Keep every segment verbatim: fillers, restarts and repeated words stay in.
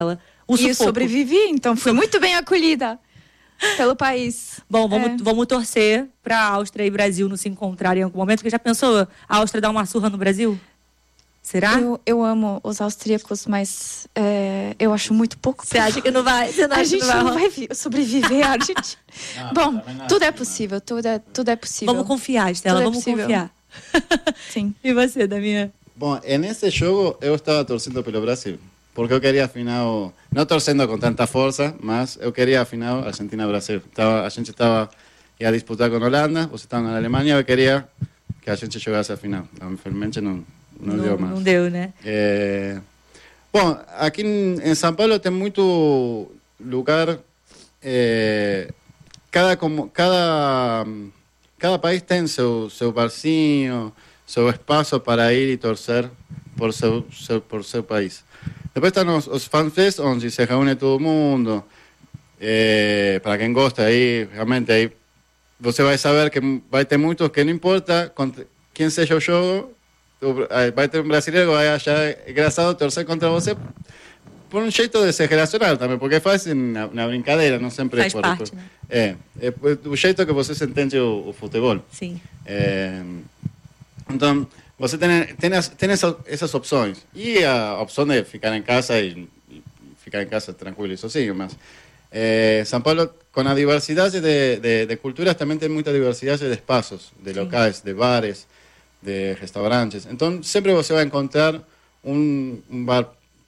O e sobrevivi, então fui muito bem acolhida pelo país. Bom, vamos, é. vamos torcer para a Áustria e Brasil não se encontrarem em algum momento, porque já pensou a Áustria dar uma surra no Brasil? Será? Eu, eu amo os austríacos, mas é, eu acho muito pouco. Você acha que não vai? Você não a acha gente que não vai, não vai sobreviver à Argentina. Bom, tudo é possível, tudo é, tudo é possível. Vamos confiar, Estela, é vamos possível. confiar. Sim. E você, Damián? Bom, nesse jogo eu estava torcendo pelo Brasil, porque eu queria a final, não torcendo com tanta força, mas eu queria a final Argentina-Brasil. A gente estava ia disputar com a Holanda, você estava na Alemanha, eu queria que a gente jogasse a final. Infelizmente não, não, não deu mais. Não deu, né? É... Bom, aqui em São Paulo tem muito lugar, é... cada, como, cada, cada país tem seu, seu barzinho, seu espaço para ir e torcer por seu, seu, por seu país. Depois estão os, os fanfests, onde se reúne todo mundo. É, para quem gosta, aí realmente aí você vai saber que vai ter muitos que não importa contra quem seja o jogo, vai ter um brasileiro que vai achar engraçado torcer contra você por um jeito de ser relacionado também, porque faz na, na brincadeira, não sempre faz por, parte, por, né? É, é o jeito que você entende o, o futebol. Sim. É, então, você tem, tem, as, tem essa, essas opções. E a opção de ficar em casa e, e ficar em casa tranquilo e sozinho. Mas é, São Paulo, com a diversidade de, de, de culturas, também tem muita diversidade de espaços, de locais, de bares, de restaurantes. Então, sempre você vai encontrar um, um bar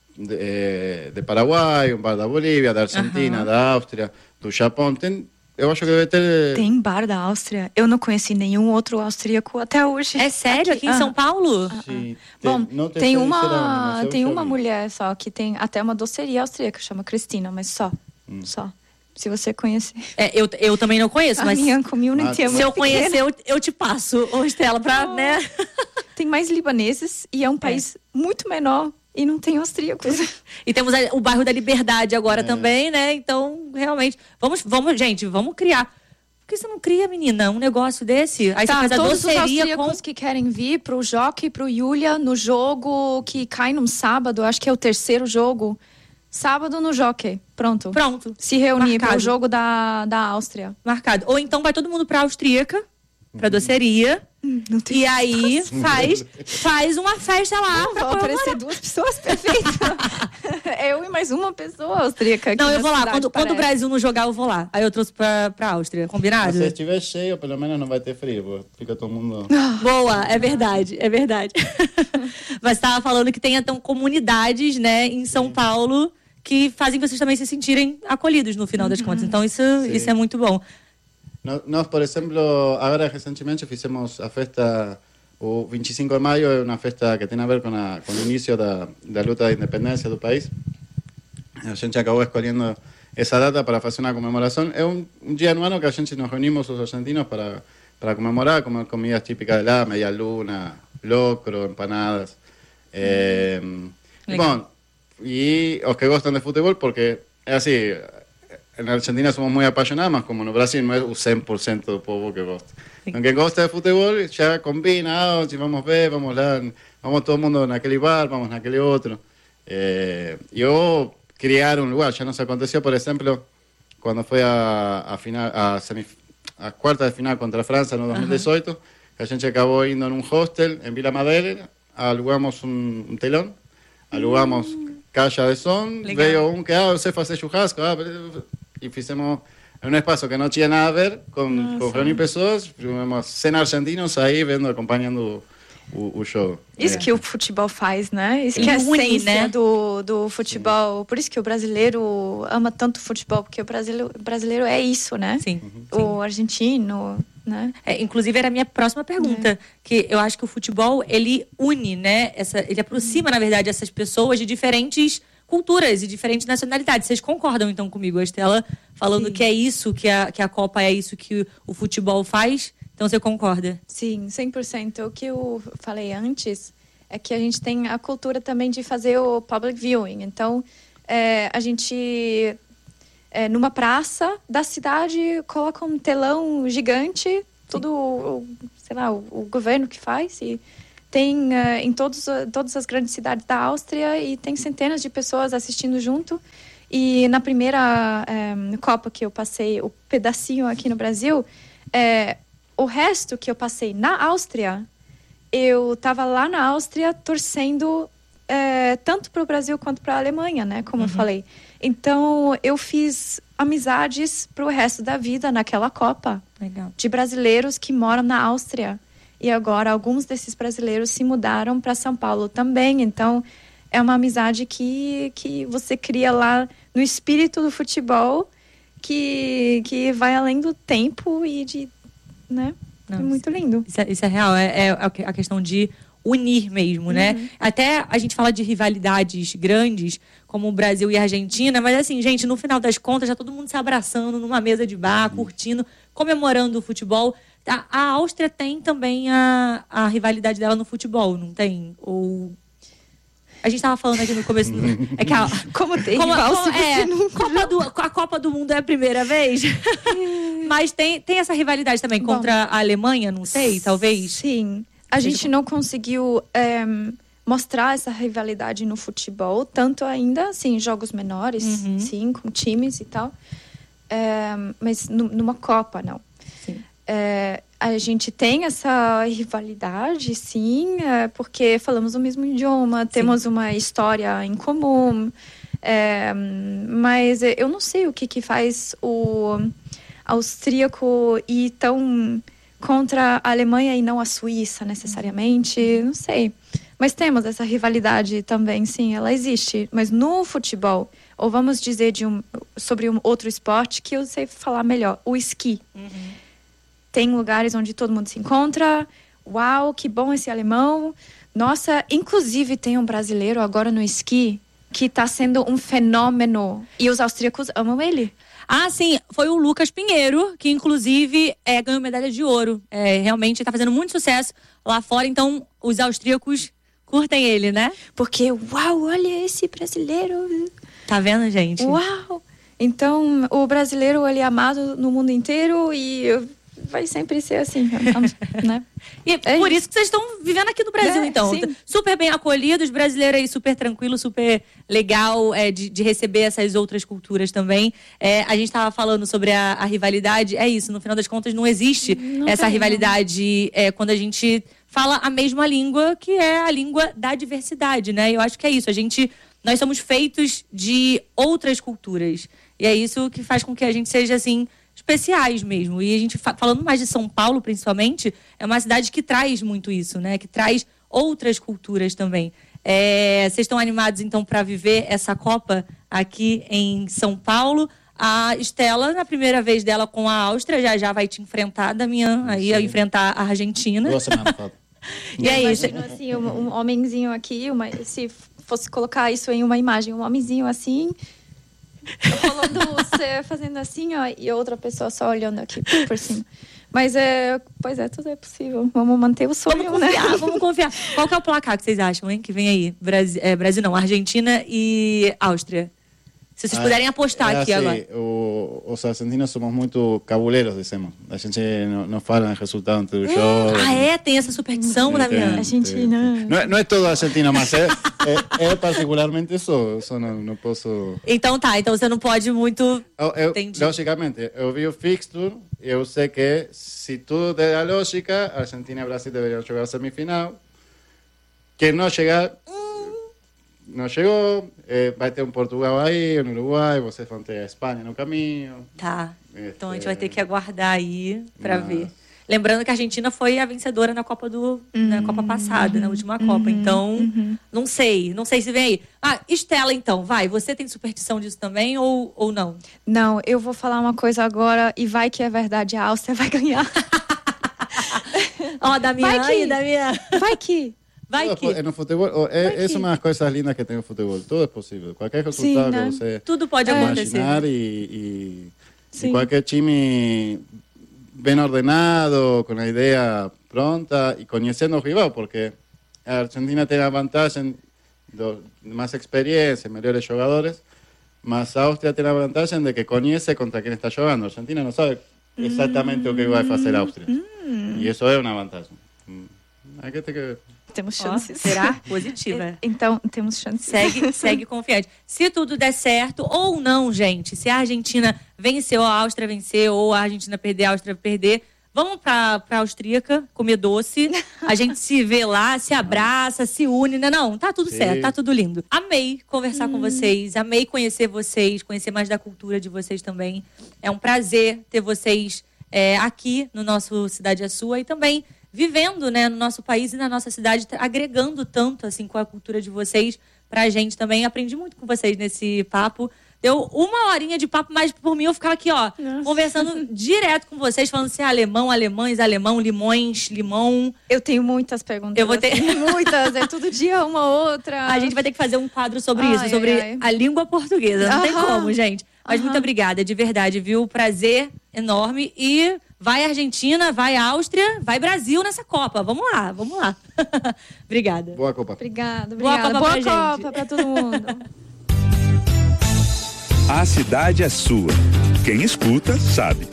de, de Paraguai, um bar da Bolívia, da Argentina, uhum. da Áustria, do Japão. Tem, eu acho que deve ter... Tem bar da Áustria? Eu não conheci nenhum outro austríaco até hoje. É sério? Aqui, aqui em São Paulo? Ah, Sim. Bom, tem, tem, tem uma, será, tem uma mulher só que tem até uma doceria austríaca, chama Cristina, mas só. Hum. Só. Se você conhecer. É, eu, eu também não conheço, a mas... minha community é se eu conhecer, eu, eu te passo, ô Estela, pra, oh. né? Tem mais libaneses e é um país é. muito menor. E não tem austríacos. E temos o bairro da Liberdade agora é. também, né? Então, realmente, vamos, vamos, gente, vamos criar. Por que você não cria, menina, um negócio desse? Aí tá, você faz a todos doceria os austríacos com... que querem vir pro Jockey, pro Yulia, no jogo que cai num sábado, acho que é o terceiro jogo. Sábado no Jockey. Pronto. Pronto. Se reunir para o jogo da, da Áustria. Marcado. Ou então vai todo mundo pra Austríaca, pra doceria. Não tem e aí faz, faz uma festa lá. Vão aparecer duas pessoas, perfeito. Eu e mais uma pessoa austríaca aqui. Não, eu vou lá. Cidade, quando, quando o Brasil não jogar, eu vou lá. Aí eu trouxe pra, pra Áustria. Combinado? Mas se estiver cheio, pelo menos não vai ter frio. Fica todo mundo... Boa, é verdade, é verdade. Mas estava falando que tem então comunidades, né, em São Sim. Paulo que fazem vocês também se sentirem acolhidos no final das uhum. contas. Então isso, isso é muito bom. Nós, por exemplo, agora recentemente fizemos a festa, o vinte e cinco de maio é uma festa que tem a ver com, a, com o início da, da luta da independência do país. A gente acabou escolhendo essa data para fazer uma comemoração. É um, um dia no ano que a gente nos reunimos, os argentinos, para, para comemorar, comer comidas típicas de lá, meia luna, locro, empanadas. É, bom, e os que gostam de futebol, porque é assim... Na Argentina somos muy apasionados, mas como no Brasil no es o cem por ciento do povo que gosta. Então, quem gosta de futebol já combina, oh, si vamos a ver, vamos lá, vamos todo mundo naquele bar, vamos naquele outro. Eh, eu criar um lugar, já nos aconteceu, por exemplo, quando foi a, a, final, a, semif- a quarta de final contra a França no dois mil e dezoito, uh-huh. a gente acabou indo num hostel em Vila Madeleine, alugamos um, um telão, alugamos uh-huh. caixa de som, Legal. Veio um que, ah, eu sei fazer churrasco, ah, e fizemos em um espaço que não tinha nada a ver com, com reunir pessoas, fizemos cem argentinos aí vendo, acompanhando o, o show. Isso é. que o futebol faz, né? Isso que é a essência né? do, do futebol. Sim. Por isso que o brasileiro ama tanto o futebol, porque o brasileiro, o brasileiro é isso, né? Sim. Uhum. O argentino... Né? É, inclusive era a minha próxima pergunta, é. que eu acho que o futebol ele une, né? Essa, ele aproxima, na verdade, essas pessoas de diferentes culturas e diferentes nacionalidades. Vocês concordam então comigo, a Estela, falando Sim. que é isso, que a, que a Copa é isso que o futebol faz? Então você concorda? Sim, cem por cento. O que eu falei antes é que a gente tem a cultura também de fazer o public viewing. Então, é, a gente... É, numa praça da cidade, coloca um telão gigante, tudo, o, sei lá, o, o governo que faz, e tem uh, em todos, uh, todas as grandes cidades da Áustria e tem centenas de pessoas assistindo junto. E na primeira um, Copa que eu passei, o pedacinho aqui no Brasil, é, o resto que eu passei na Áustria, eu estava lá na Áustria torcendo é, tanto para o Brasil quanto para a Alemanha, né? Como uhum. eu falei. Então, eu fiz amizades para o resto da vida naquela Copa. Legal. De brasileiros que moram na Áustria. E agora, alguns desses brasileiros se mudaram para São Paulo também. Então, é uma amizade que, que você cria lá no espírito do futebol, que, que vai além do tempo e de... né? Não, é muito lindo. Isso é, isso é real. É, é a questão de unir mesmo, né? Uhum. Até a gente fala de rivalidades grandes, como o Brasil e a Argentina, mas assim, gente, no final das contas, já todo mundo se abraçando numa mesa de bar, uhum. curtindo, comemorando o futebol. A, a Áustria tem também a, a rivalidade dela no futebol, não tem? Ou... A gente estava falando aqui no começo... É que a, como tem como, rival, como, é, Copa do, a Copa do Mundo é a primeira vez, mas tem, tem essa rivalidade também Bom, contra a Alemanha, não sei, talvez? Sim. A gente não conseguiu é, mostrar essa rivalidade no futebol, tanto ainda, assim, jogos menores, uhum. sim, com times e tal, é, mas numa Copa, não. Sim. É, a gente tem essa rivalidade, sim, é, porque falamos o mesmo idioma, sim. temos uma história em comum, é, mas eu não sei o que, que faz o austríaco ir tão contra a Alemanha e não a Suíça, necessariamente, não sei. Mas temos essa rivalidade também, sim, ela existe. Mas no futebol, ou vamos dizer de um, sobre um outro esporte que eu sei falar melhor, o esqui. Uhum. Tem lugares onde todo mundo se encontra. Uau, que bom esse alemão. Nossa, inclusive tem um brasileiro agora no esqui que está sendo um fenômeno. E os austríacos amam ele. Ah, sim, foi o Lucas Pinheiro, que inclusive é, ganhou medalha de ouro. É, realmente está fazendo muito sucesso lá fora, então os austríacos curtem ele, né? Porque, uau, olha esse brasileiro. Tá vendo, gente? Uau! Então, o brasileiro, ele é amado no mundo inteiro e vai sempre ser assim, né? E é por isso que vocês estão vivendo aqui no Brasil, é, então. Sim. Super bem acolhidos, brasileiros aí super tranquilo, super legal é, de, de receber essas outras culturas também. É, a gente estava falando sobre a, a rivalidade, é isso, no final das contas não existe não essa tem, rivalidade é, quando a gente fala a mesma língua, que é a língua da diversidade, né? Eu acho que é isso, a gente, nós somos feitos de outras culturas. E é isso que faz com que a gente seja, assim, especiais mesmo. E a gente, falando mais de São Paulo, principalmente, é uma cidade que traz muito isso, né? Que traz outras culturas também. É, vocês estão animados, então, para viver essa Copa aqui em São Paulo? A Estela, na primeira vez dela com a Áustria, já já vai te enfrentar, Damian, aí a enfrentar a Argentina. Boa semana, Fábio. E aí, imagino, assim, um, um homenzinho aqui, uma, se fosse colocar isso em uma imagem, um homenzinho assim... rolando você fazendo assim, ó, e outra pessoa só olhando aqui por cima. Mas é, pois é, tudo é possível. Vamos manter o sonho, vamos confiar, né? Vamos confiar. Qual que é o placar que vocês acham, hein? Que vem aí? Brasil, é, Brasil não, Argentina e Áustria. Se vocês puderem apostar é aqui assim, agora. O, os argentinos somos muito cabuleiros, dizemos. A gente não, não fala em resultado entre os jogos. Ah, é? Tem essa superstição, Damian? Argentina. Não, não é todo argentino, mas é, é, é particularmente isso. Só não, não posso... Então tá, então você não pode muito... Eu, eu, logicamente, eu vi o fixture, eu sei que se tudo der a lógica, Argentina e Brasil deveriam jogar a semifinal. Quem não chegar... não chegou, é, vai ter um Portugal aí, um Uruguai, vocês vão ter a Espanha no caminho. Tá, este... então a gente vai ter que aguardar aí pra Mas... ver. Lembrando que a Argentina foi a vencedora na Copa do uhum, na Copa passada, uhum, na última uhum, Copa. Então, uhum. não sei, não sei se vem aí. Ah, Estela, então, vai. Você tem superstição disso também ou, ou não? Não, eu vou falar uma coisa agora e vai que é verdade, a Áustria vai ganhar. Ó, oh, Damian, vai que, aí, Damian. Vai que... Vai Todo que... no futebol, é, é uma das coisas lindas que tem o futebol. Tudo é possível. Qualquer resultado, sim, né? Você tudo pode acontecer. Imaginar e, e, e qualquer time bem ordenado, com a ideia pronta e conhecendo o rival, porque a Argentina tem a vantagem de mais experiência, melhores jogadores, mas a Áustria tem a vantagem de que conhece contra quem está jogando. A Argentina não sabe exatamente mm. o que vai fazer a Áustria. Mm. E isso é uma vantagem. Hay que ter que... temos chances. Oh, será? Positiva. Então, temos chances. Segue, segue confiante. Se tudo der certo ou não, gente, se a Argentina vencer ou a Áustria vencer ou a Argentina perder, a Áustria perder, vamos pra, pra Austríaca comer doce, a gente se vê lá, se abraça, se une, né? Não, tá tudo Sim. certo, tá tudo lindo. Amei conversar hum. com vocês, amei conhecer vocês, conhecer mais da cultura de vocês também. É um prazer ter vocês é, aqui no nosso Cidade é Sua e também vivendo, né, no nosso país e na nossa cidade, agregando tanto, assim, com a cultura de vocês pra gente também. Aprendi muito com vocês nesse papo. Deu uma horinha de papo, mas por mim eu ficava aqui, ó, Nossa. conversando direto com vocês, falando se é alemão, alemães, alemão, limões, limão. Eu tenho muitas perguntas. Eu vou ter assim, muitas, é todo dia uma outra. A gente vai ter que fazer um quadro sobre ai, isso, sobre ai, ai. a língua portuguesa. Não Aham. tem como, gente. Mas Aham. muito obrigada, de verdade, viu? Prazer enorme. E vai Argentina, vai Áustria, vai Brasil nessa Copa. Vamos lá, vamos lá. Obrigada. Boa Copa. Obrigada, obrigada. Boa Copa, Boa pra, Copa pra todo mundo. A cidade é sua. Quem escuta, sabe.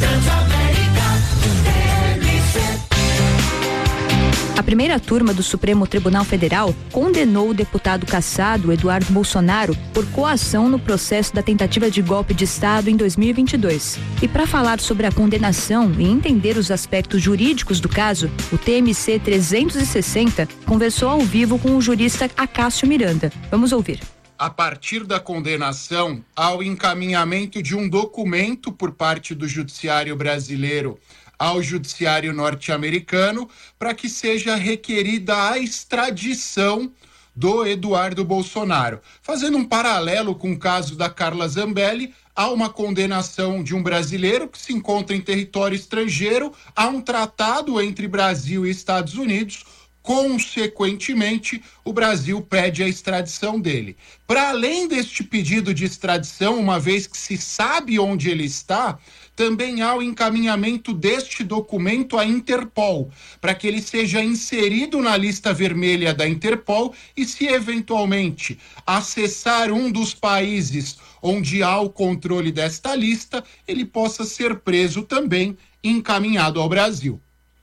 A primeira turma do Supremo Tribunal Federal condenou o deputado cassado Eduardo Bolsonaro por coação no processo da tentativa de golpe de Estado em dois mil e vinte e dois. E para falar sobre a condenação e entender os aspectos jurídicos do caso, o T M C trezentos e sessenta conversou ao vivo com o jurista Acácio Miranda. Vamos ouvir. A partir da condenação, ao encaminhamento de um documento por parte do Judiciário brasileiro ao Judiciário norte-americano para que seja requerida a extradição do Eduardo Bolsonaro. Fazendo um paralelo com o caso da Carla Zambelli, há uma condenação de um brasileiro que se encontra em território estrangeiro, há um tratado entre Brasil e Estados Unidos. Consequentemente, o Brasil pede a extradição dele. Para além deste pedido de extradição, uma vez que se sabe onde ele está, também há o encaminhamento deste documento à Interpol, para que ele seja inserido na lista vermelha da Interpol e, se eventualmente acessar um dos países onde há o controle desta lista, ele possa ser preso também e encaminhado ao Brasil.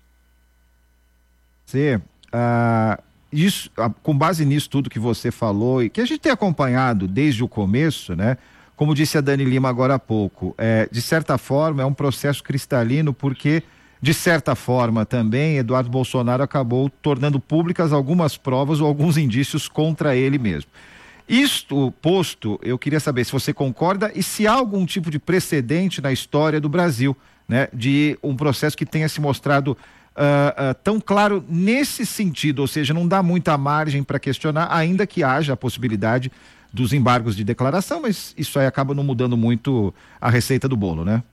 Sim. Uh, isso, uh, com base nisso tudo que você falou e que a gente tem acompanhado desde o começo, né? Como disse a Dani Lima agora há pouco, é, de certa forma é um processo cristalino porque, de certa forma também, Eduardo Bolsonaro acabou tornando públicas algumas provas ou alguns indícios contra ele mesmo. Isto posto, eu queria saber se você concorda e se há algum tipo de precedente na história do Brasil, né? De um processo que tenha se mostrado Uh, uh, tão claro nesse sentido, ou seja, não dá muita margem para questionar, ainda que haja a possibilidade dos embargos de declaração, mas isso aí acaba não mudando muito a receita do bolo, né?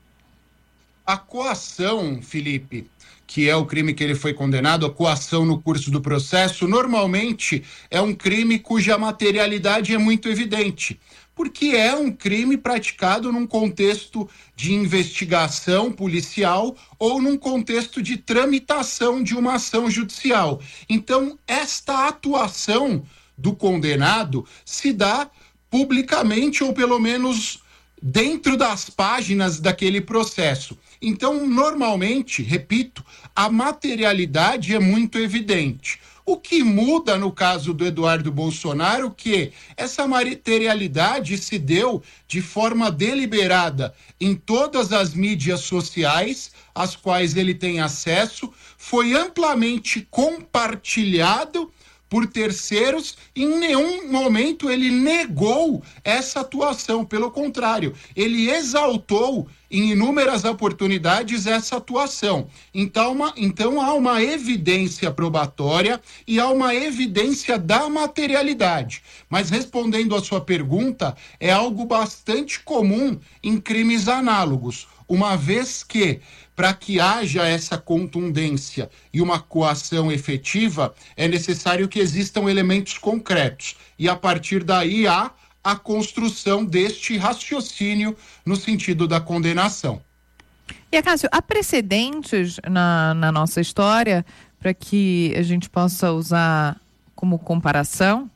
A coação, Felipe, que é o crime que ele foi condenado, a coação no curso do processo, normalmente é um crime cuja materialidade é muito evidente, porque é um crime praticado num contexto de investigação policial ou num contexto de tramitação de uma ação judicial. Então, esta atuação do condenado se dá publicamente ou pelo menos dentro das páginas daquele processo. Então, normalmente, repito, a materialidade é muito evidente. O que muda no caso do Eduardo Bolsonaro, que essa materialidade se deu de forma deliberada em todas as mídias sociais, às quais ele tem acesso, foi amplamente compartilhado por terceiros, e em nenhum momento ele negou essa atuação, pelo contrário, ele exaltou em inúmeras oportunidades essa atuação. Então, uma, então há uma evidência probatória e há uma evidência da materialidade. Mas respondendo à sua pergunta, é algo bastante comum em crimes análogos, uma vez que, para que haja essa contundência e uma coação efetiva, é necessário que existam elementos concretos. E a partir daí há a construção deste raciocínio no sentido da condenação. E, Acácio, há precedentes na, na nossa história para que a gente possa usar como comparação?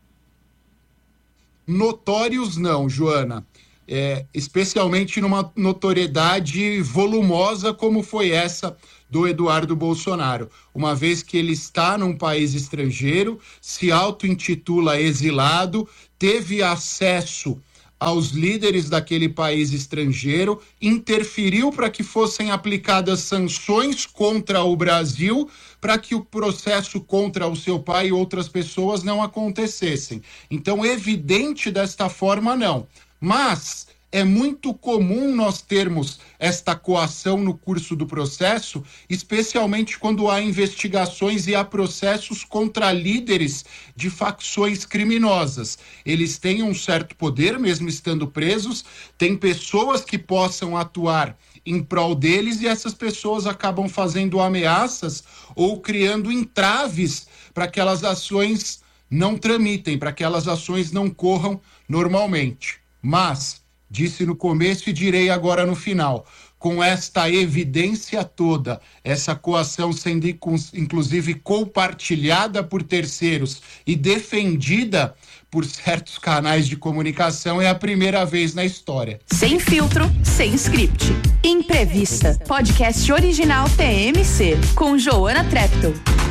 Notórios não, Joana. É, especialmente numa notoriedade volumosa como foi essa do Eduardo Bolsonaro, uma vez que ele está num país estrangeiro, se auto-intitula exilado, teve acesso aos líderes daquele país estrangeiro, interferiu para que fossem aplicadas sanções contra o Brasil, para que o processo contra o seu pai e outras pessoas não acontecessem. Então, evidente desta forma, não. Mas é muito comum nós termos esta coação no curso do processo, especialmente quando há investigações e há processos contra líderes de facções criminosas. Eles têm um certo poder, mesmo estando presos, tem pessoas que possam atuar em prol deles e essas pessoas acabam fazendo ameaças ou criando entraves para que aquelas ações não tramitem, para que aquelas ações não corram normalmente. Mas disse no começo e direi agora no final, com esta evidência toda, essa coação sendo inclusive compartilhada por terceiros e defendida por certos canais de comunicação, é a primeira vez na história. Sem filtro, sem script. Imprevista, podcast original T M C, com Joana Treptow.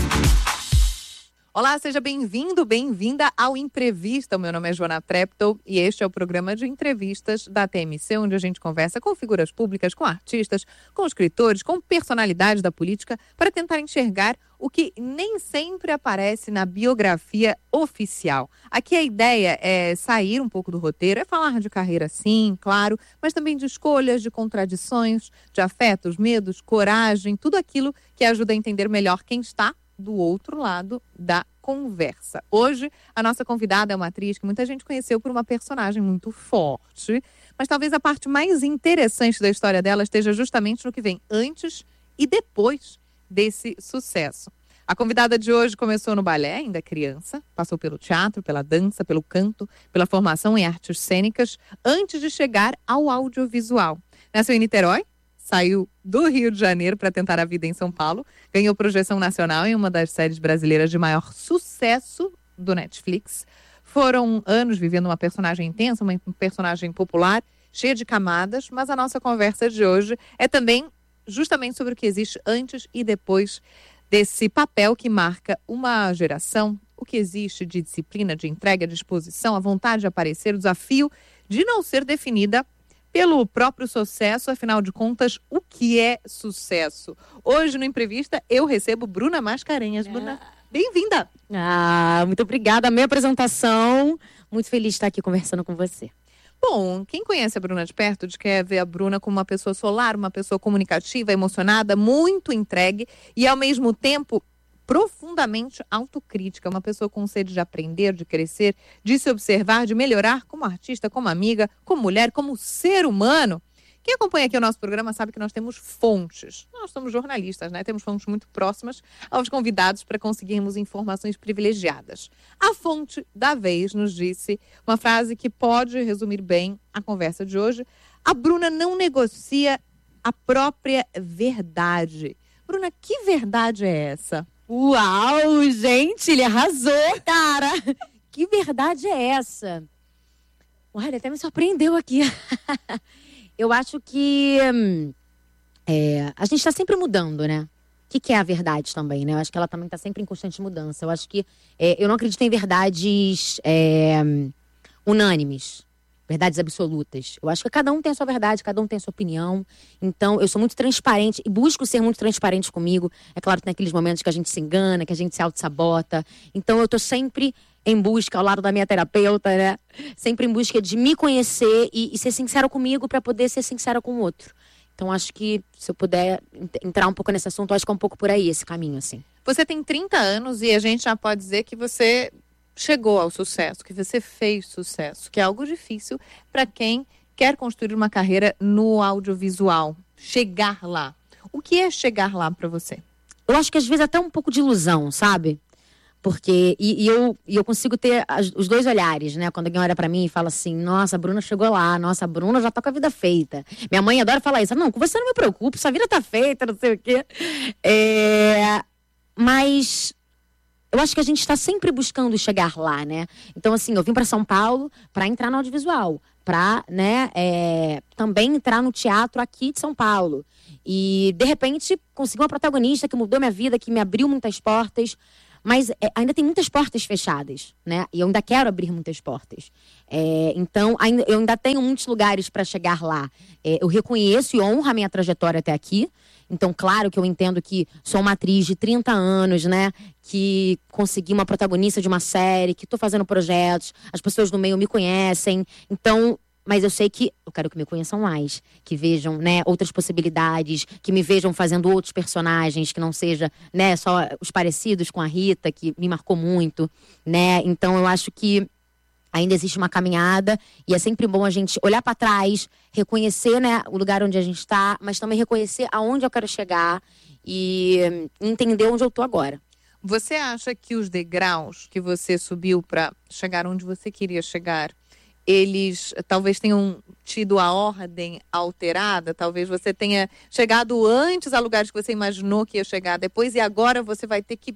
Olá, seja bem-vindo, bem-vinda ao Imprevista. O meu nome é Joana Treptow e este é o programa de entrevistas da T M C, onde a gente conversa com figuras públicas, com artistas, com escritores, com personalidades da política, para tentar enxergar o que nem sempre aparece na biografia oficial. Aqui a ideia é sair um pouco do roteiro, é falar de carreira sim, claro, mas também de escolhas, de contradições, de afetos, medos, coragem, tudo aquilo que ajuda a entender melhor quem está do outro lado da conversa. Hoje, a nossa convidada é uma atriz que muita gente conheceu por uma personagem muito forte, mas talvez a parte mais interessante da história dela esteja justamente no que vem antes e depois desse sucesso. A convidada de hoje começou no balé, ainda criança, passou pelo teatro, pela dança, pelo canto, pela formação em artes cênicas, antes de chegar ao audiovisual. Nasceu em Niterói, saiu do Rio de Janeiro para tentar a vida em São Paulo, ganhou projeção nacional em uma das séries brasileiras de maior sucesso do Netflix. Foram anos vivendo uma personagem intensa, uma personagem popular, cheia de camadas, mas a nossa conversa de hoje é também justamente sobre o que existe antes e depois desse papel que marca uma geração, o que existe de disciplina, de entrega, de exposição, a vontade de aparecer, o desafio de não ser definida pelo próprio sucesso. Afinal de contas, o que é sucesso? Hoje, no Imprevista, eu recebo Bruna Mascarenhas. Bruna, bem-vinda! Ah, muito obrigada. A minha apresentação. Muito feliz de estar aqui conversando com você. Bom, quem conhece a Bruna de perto de quer ver a Bruna como uma pessoa solar, uma pessoa comunicativa, emocionada, muito entregue e, ao mesmo tempo, profundamente autocrítica, uma pessoa com sede de aprender, de crescer, de se observar, de melhorar como artista, como amiga, como mulher, como ser humano. Quem acompanha aqui o nosso programa sabe que nós temos fontes. Nós somos jornalistas, né? Temos fontes muito próximas aos convidados para conseguirmos informações privilegiadas. A fonte da vez nos disse uma frase que pode resumir bem a conversa de hoje. A Bruna não negocia a própria verdade. Bruna, que verdade é essa? Uau, gente, ele arrasou, cara! Que verdade é essa? Olha, ele até me surpreendeu aqui. Eu acho que hum, é, a gente está sempre mudando, né? O que, que é a verdade também, né? Eu acho que ela também está sempre em constante mudança. Eu acho que é, eu não acredito em verdades é, unânimes. Verdades absolutas. Eu acho que cada um tem a sua verdade, cada um tem a sua opinião. Então, eu sou muito transparente e busco ser muito transparente comigo. É claro que tem aqueles momentos que a gente se engana, que a gente se auto-sabota. Então, eu tô sempre em busca, ao lado da minha terapeuta, né? Sempre em busca de me conhecer e, e ser sincera comigo para poder ser sincera com o outro. Então, acho que se eu puder entrar um pouco nesse assunto, acho que é um pouco por aí esse caminho, assim. Você tem trinta anos e a gente já pode dizer que você chegou ao sucesso, que você fez sucesso, que é algo difícil para quem quer construir uma carreira no audiovisual. Chegar lá. O que é chegar lá para você? Eu acho que às vezes até um pouco de ilusão, sabe? Porque, e, e, eu, e eu consigo ter as, os dois olhares, né? Quando alguém olha pra mim e fala assim, nossa, a Bruna chegou lá, nossa, a Bruna já tá com a vida feita. Minha mãe adora falar isso, não, com você não me preocupe, sua vida tá feita, não sei o quê. É, mas eu acho que a gente está sempre buscando chegar lá, né? Então, assim, eu vim para São Paulo para entrar no audiovisual. para, né, é, também entrar no teatro aqui de São Paulo. E, de repente, consegui uma protagonista que mudou minha vida, que me abriu muitas portas. Mas é, ainda tem muitas portas fechadas, né? E eu ainda quero abrir muitas portas. É, então, ainda, eu ainda tenho muitos lugares para chegar lá. É, eu reconheço e honro a minha trajetória até aqui. Então, claro que eu entendo que sou uma atriz de trinta anos, né? Que consegui uma protagonista de uma série, que estou fazendo projetos, as pessoas no meio me conhecem. Então, mas eu sei que eu quero que me conheçam mais, que vejam, né, outras possibilidades, que me vejam fazendo outros personagens, que não seja, né, só os parecidos com a Rita, que me marcou muito, né? Então eu acho que ainda existe uma caminhada e é sempre bom a gente olhar para trás, reconhecer, né, o lugar onde a gente está, mas também reconhecer aonde eu quero chegar e entender onde eu tô agora. Você acha que os degraus que você subiu para chegar onde você queria chegar, eles talvez tenham tido a ordem alterada? Talvez você tenha chegado antes a lugares que você imaginou que ia chegar depois e agora você vai ter que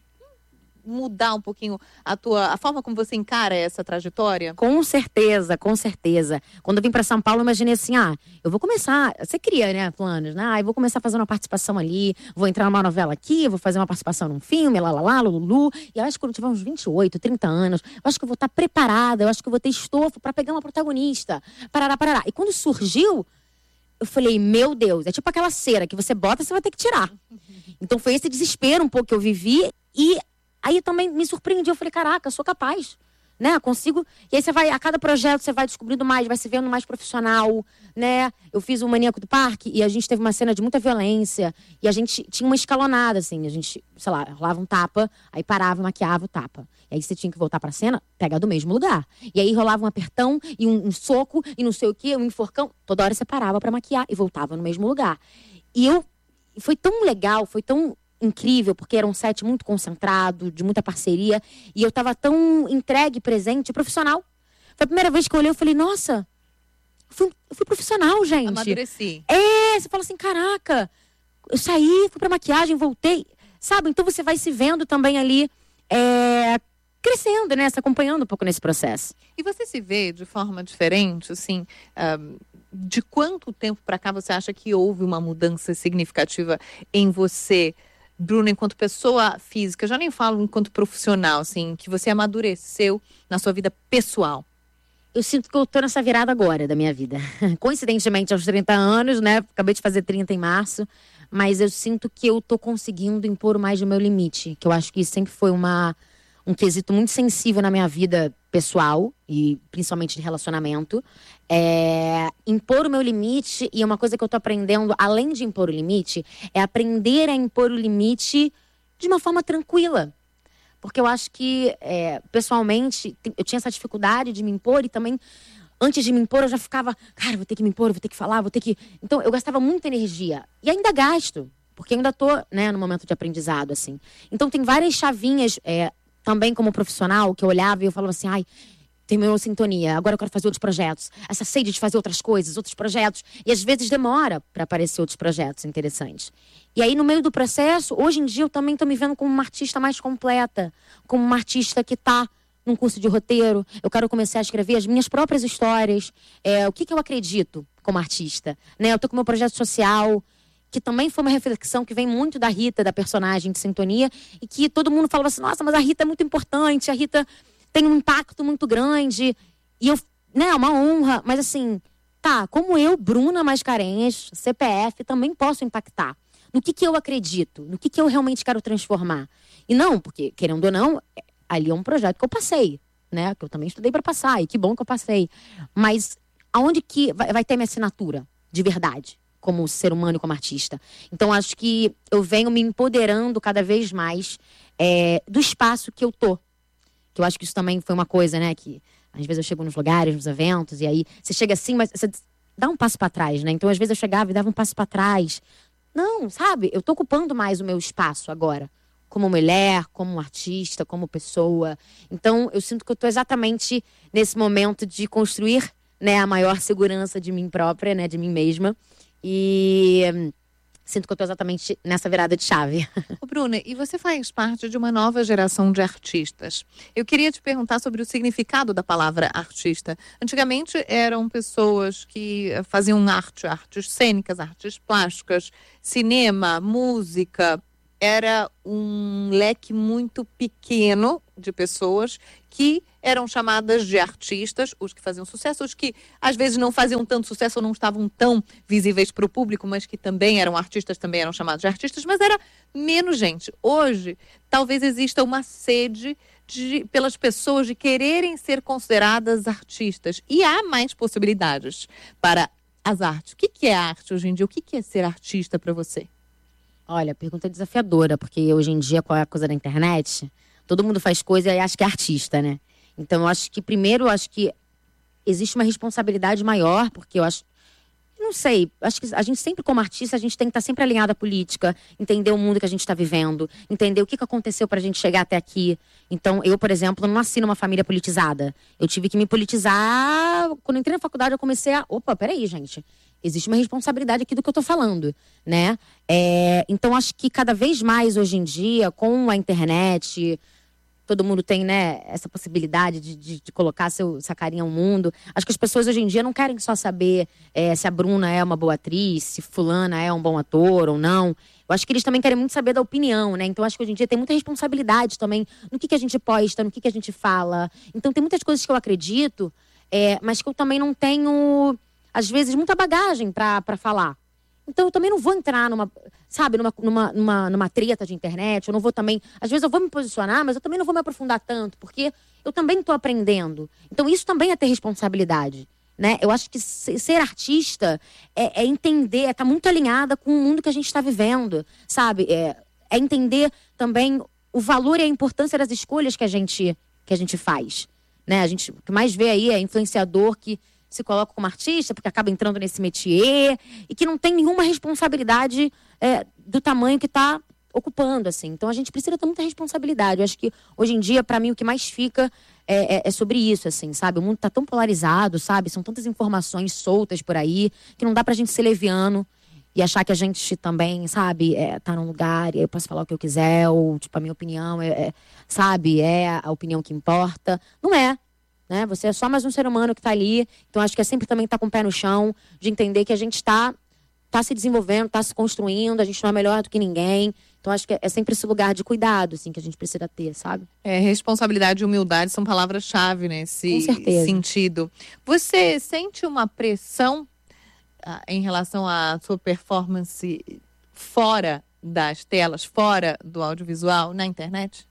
mudar um pouquinho a tua, a forma como você encara essa trajetória? Com certeza, com certeza. Quando eu vim para São Paulo, eu imaginei assim, ah, eu vou começar, você cria, né, planos, né? Ah, eu vou começar fazendo uma participação ali, vou entrar numa novela aqui, vou fazer uma participação num filme, lá, lá, lá, lulu. E eu acho que quando eu tiver uns vinte e oito, trinta anos, eu acho que eu vou estar preparada, eu acho que eu vou ter estofo para pegar uma protagonista. Parará, parará. E quando surgiu, eu falei, meu Deus, é tipo aquela cera que você bota, você vai ter que tirar. Então foi esse desespero um pouco que eu vivi e aí eu também me surpreendi, eu falei, caraca, eu sou capaz, né, consigo. E aí você vai, a cada projeto você vai descobrindo mais, vai se vendo mais profissional, né. Eu fiz o Maníaco do Parque e a gente teve uma cena de muita violência e a gente tinha uma escalonada, assim, a gente, sei lá, rolava um tapa, aí parava, maquiava o tapa. E aí você tinha que voltar pra cena, pegar do mesmo lugar. E aí rolava um apertão e um, um soco e não sei o quê, um enforcão. Toda hora você parava pra maquiar e voltava no mesmo lugar. E eu, foi tão legal, foi tão incrível, porque era um set muito concentrado, de muita parceria, e eu tava tão entregue, presente, profissional. Foi a primeira vez que eu olhei, eu falei, nossa, eu fui, eu fui profissional, gente. Amadureci. É, você fala assim, caraca, eu saí, fui pra maquiagem, voltei, sabe? Então você vai se vendo também ali, é, crescendo, né? Se acompanhando um pouco nesse processo. E você se vê de forma diferente, assim, um, de quanto tempo pra cá você acha que houve uma mudança significativa em você, Bruna, enquanto pessoa física? Já nem falo enquanto profissional, assim, que você amadureceu na sua vida pessoal. Eu sinto que eu tô nessa virada agora da minha vida. Coincidentemente, aos trinta anos, né? Acabei de fazer trinta em março. Mas eu sinto que eu tô conseguindo impor mais o meu limite. Que eu acho que isso sempre foi uma, um quesito muito sensível na minha vida pessoal. E principalmente de relacionamento. É, impor o meu limite. E uma coisa que eu tô aprendendo, além de impor o limite, é aprender a impor o limite de uma forma tranquila. Porque eu acho que, é, pessoalmente, eu tinha essa dificuldade de me impor e também, antes de me impor, eu já ficava, cara, vou ter que me impor, vou ter que falar, vou ter que... Então, eu gastava muita energia. E ainda gasto, porque eu ainda tô, né, no momento de aprendizado, assim. Então, tem várias chavinhas, é, também como profissional, que eu olhava e eu falava assim, ai, terminou a sintonia, agora eu quero fazer outros projetos. Essa sede de fazer outras coisas, outros projetos. E às vezes demora para aparecer outros projetos interessantes. E aí, no meio do processo, hoje em dia eu também tô me vendo como uma artista mais completa. Como uma artista que tá num curso de roteiro. Eu quero começar a escrever as minhas próprias histórias. É, o que, que eu acredito como artista. Né? Eu tô com o meu projeto social, que também foi uma reflexão que vem muito da Rita, da personagem de Sintonia. E que todo mundo falava assim, nossa, mas a Rita é muito importante, a Rita tem um impacto muito grande. E eu, né, é uma honra. Mas assim, tá, como eu, Bruna Mascarenhas, C P F, também posso impactar. No que que eu acredito, no que que eu realmente quero transformar. E não, porque, querendo ou não, ali é um projeto que eu passei, né? Que eu também estudei para passar, e que bom que eu passei. Mas aonde que vai, vai ter minha assinatura, de verdade, como ser humano e como artista? Então, acho que eu venho me empoderando cada vez mais é, do espaço que eu tô. Que eu acho que isso também foi uma coisa, né? Que às vezes eu chego nos lugares, nos eventos, e aí você chega assim, mas você dá um passo para trás, né? Então, às vezes eu chegava e dava um passo para trás. Não, sabe? Eu tô ocupando mais o meu espaço agora. Como mulher, como artista, como pessoa. Então, eu sinto que eu tô exatamente nesse momento de construir, né, a maior segurança de mim própria, né, de mim mesma. E sinto que eu tô exatamente nessa virada de chave. Ô, Bruna, e você faz parte de uma nova geração de artistas. Eu queria te perguntar sobre o significado da palavra artista. Antigamente eram pessoas que faziam arte, artes cênicas, artes plásticas, cinema, música. Era um leque muito pequeno de pessoas que eram chamadas de artistas, os que faziam sucesso, os que às vezes não faziam tanto sucesso ou não estavam tão visíveis para o público, mas que também eram artistas, também eram chamados de artistas, mas era menos gente. Hoje, talvez exista uma sede de, pelas pessoas de quererem ser consideradas artistas. E há mais possibilidades para as artes. O que, que é arte hoje em dia? O que, que é ser artista para você? Olha, pergunta desafiadora, porque hoje em dia, com a coisa da internet, todo mundo faz coisa e acha que é artista, né? Então, eu acho que, primeiro, eu acho que existe uma responsabilidade maior, porque eu acho, não sei, acho que a gente sempre, como artista, a gente tem que estar sempre alinhado à política, entender o mundo que a gente está vivendo, entender o que, que aconteceu para a gente chegar até aqui. Então, eu, por exemplo, não nasci numa família politizada. Eu tive que me politizar. Quando eu entrei na faculdade, eu comecei a... Opa, peraí, gente. Existe uma responsabilidade aqui do que eu tô falando, né? É, então, acho que cada vez mais, hoje em dia, com a internet... Todo mundo tem, né, essa possibilidade de, de, de colocar seu, essa carinha ao mundo. Acho que as pessoas hoje em dia não querem só saber é, se a Bruna é uma boa atriz, se fulana é um bom ator ou não. Eu acho que eles também querem muito saber da opinião, né? Então, acho que hoje em dia tem muita responsabilidade também no que, que a gente posta, no que, que a gente fala. Então, tem muitas coisas que eu acredito, é, mas que eu também não tenho, às vezes, muita bagagem pra, pra falar. Então, eu também não vou entrar numa, sabe, numa, numa, numa, numa treta de internet. Eu não vou também... Às vezes eu vou me posicionar, mas eu também não vou me aprofundar tanto, porque eu também estou aprendendo. Então, isso também é ter responsabilidade, né? Eu acho que ser artista é, é entender, é estar muito alinhada com o mundo que a gente está vivendo, sabe? É, é entender também o valor e a importância das escolhas que a gente, que a gente faz, né? A gente, o que mais vê aí é influenciador que se coloca como artista, porque acaba entrando nesse métier, e que não tem nenhuma responsabilidade é, do tamanho que está ocupando, assim. Então, a gente precisa ter muita responsabilidade. Eu acho que, hoje em dia, para mim, o que mais fica é, é, é sobre isso, assim, sabe? O mundo está tão polarizado, sabe? São tantas informações soltas por aí, que não dá pra gente ser leviano e achar que a gente também, sabe, é, tá num lugar e eu posso falar o que eu quiser, ou, tipo, a minha opinião, é, é, sabe, é a opinião que importa. Não é. Né? Você é só mais um ser humano que está ali. Então, acho que é sempre também estar tá com o pé no chão, de entender que a gente está tá se desenvolvendo, está se construindo, a gente não é melhor do que ninguém. Então, acho que é sempre esse lugar de cuidado, assim, que a gente precisa ter, sabe? É, responsabilidade e humildade são palavras-chave nesse sentido. Você sente uma pressão ah, em relação à sua performance fora das telas, fora do audiovisual, na internet?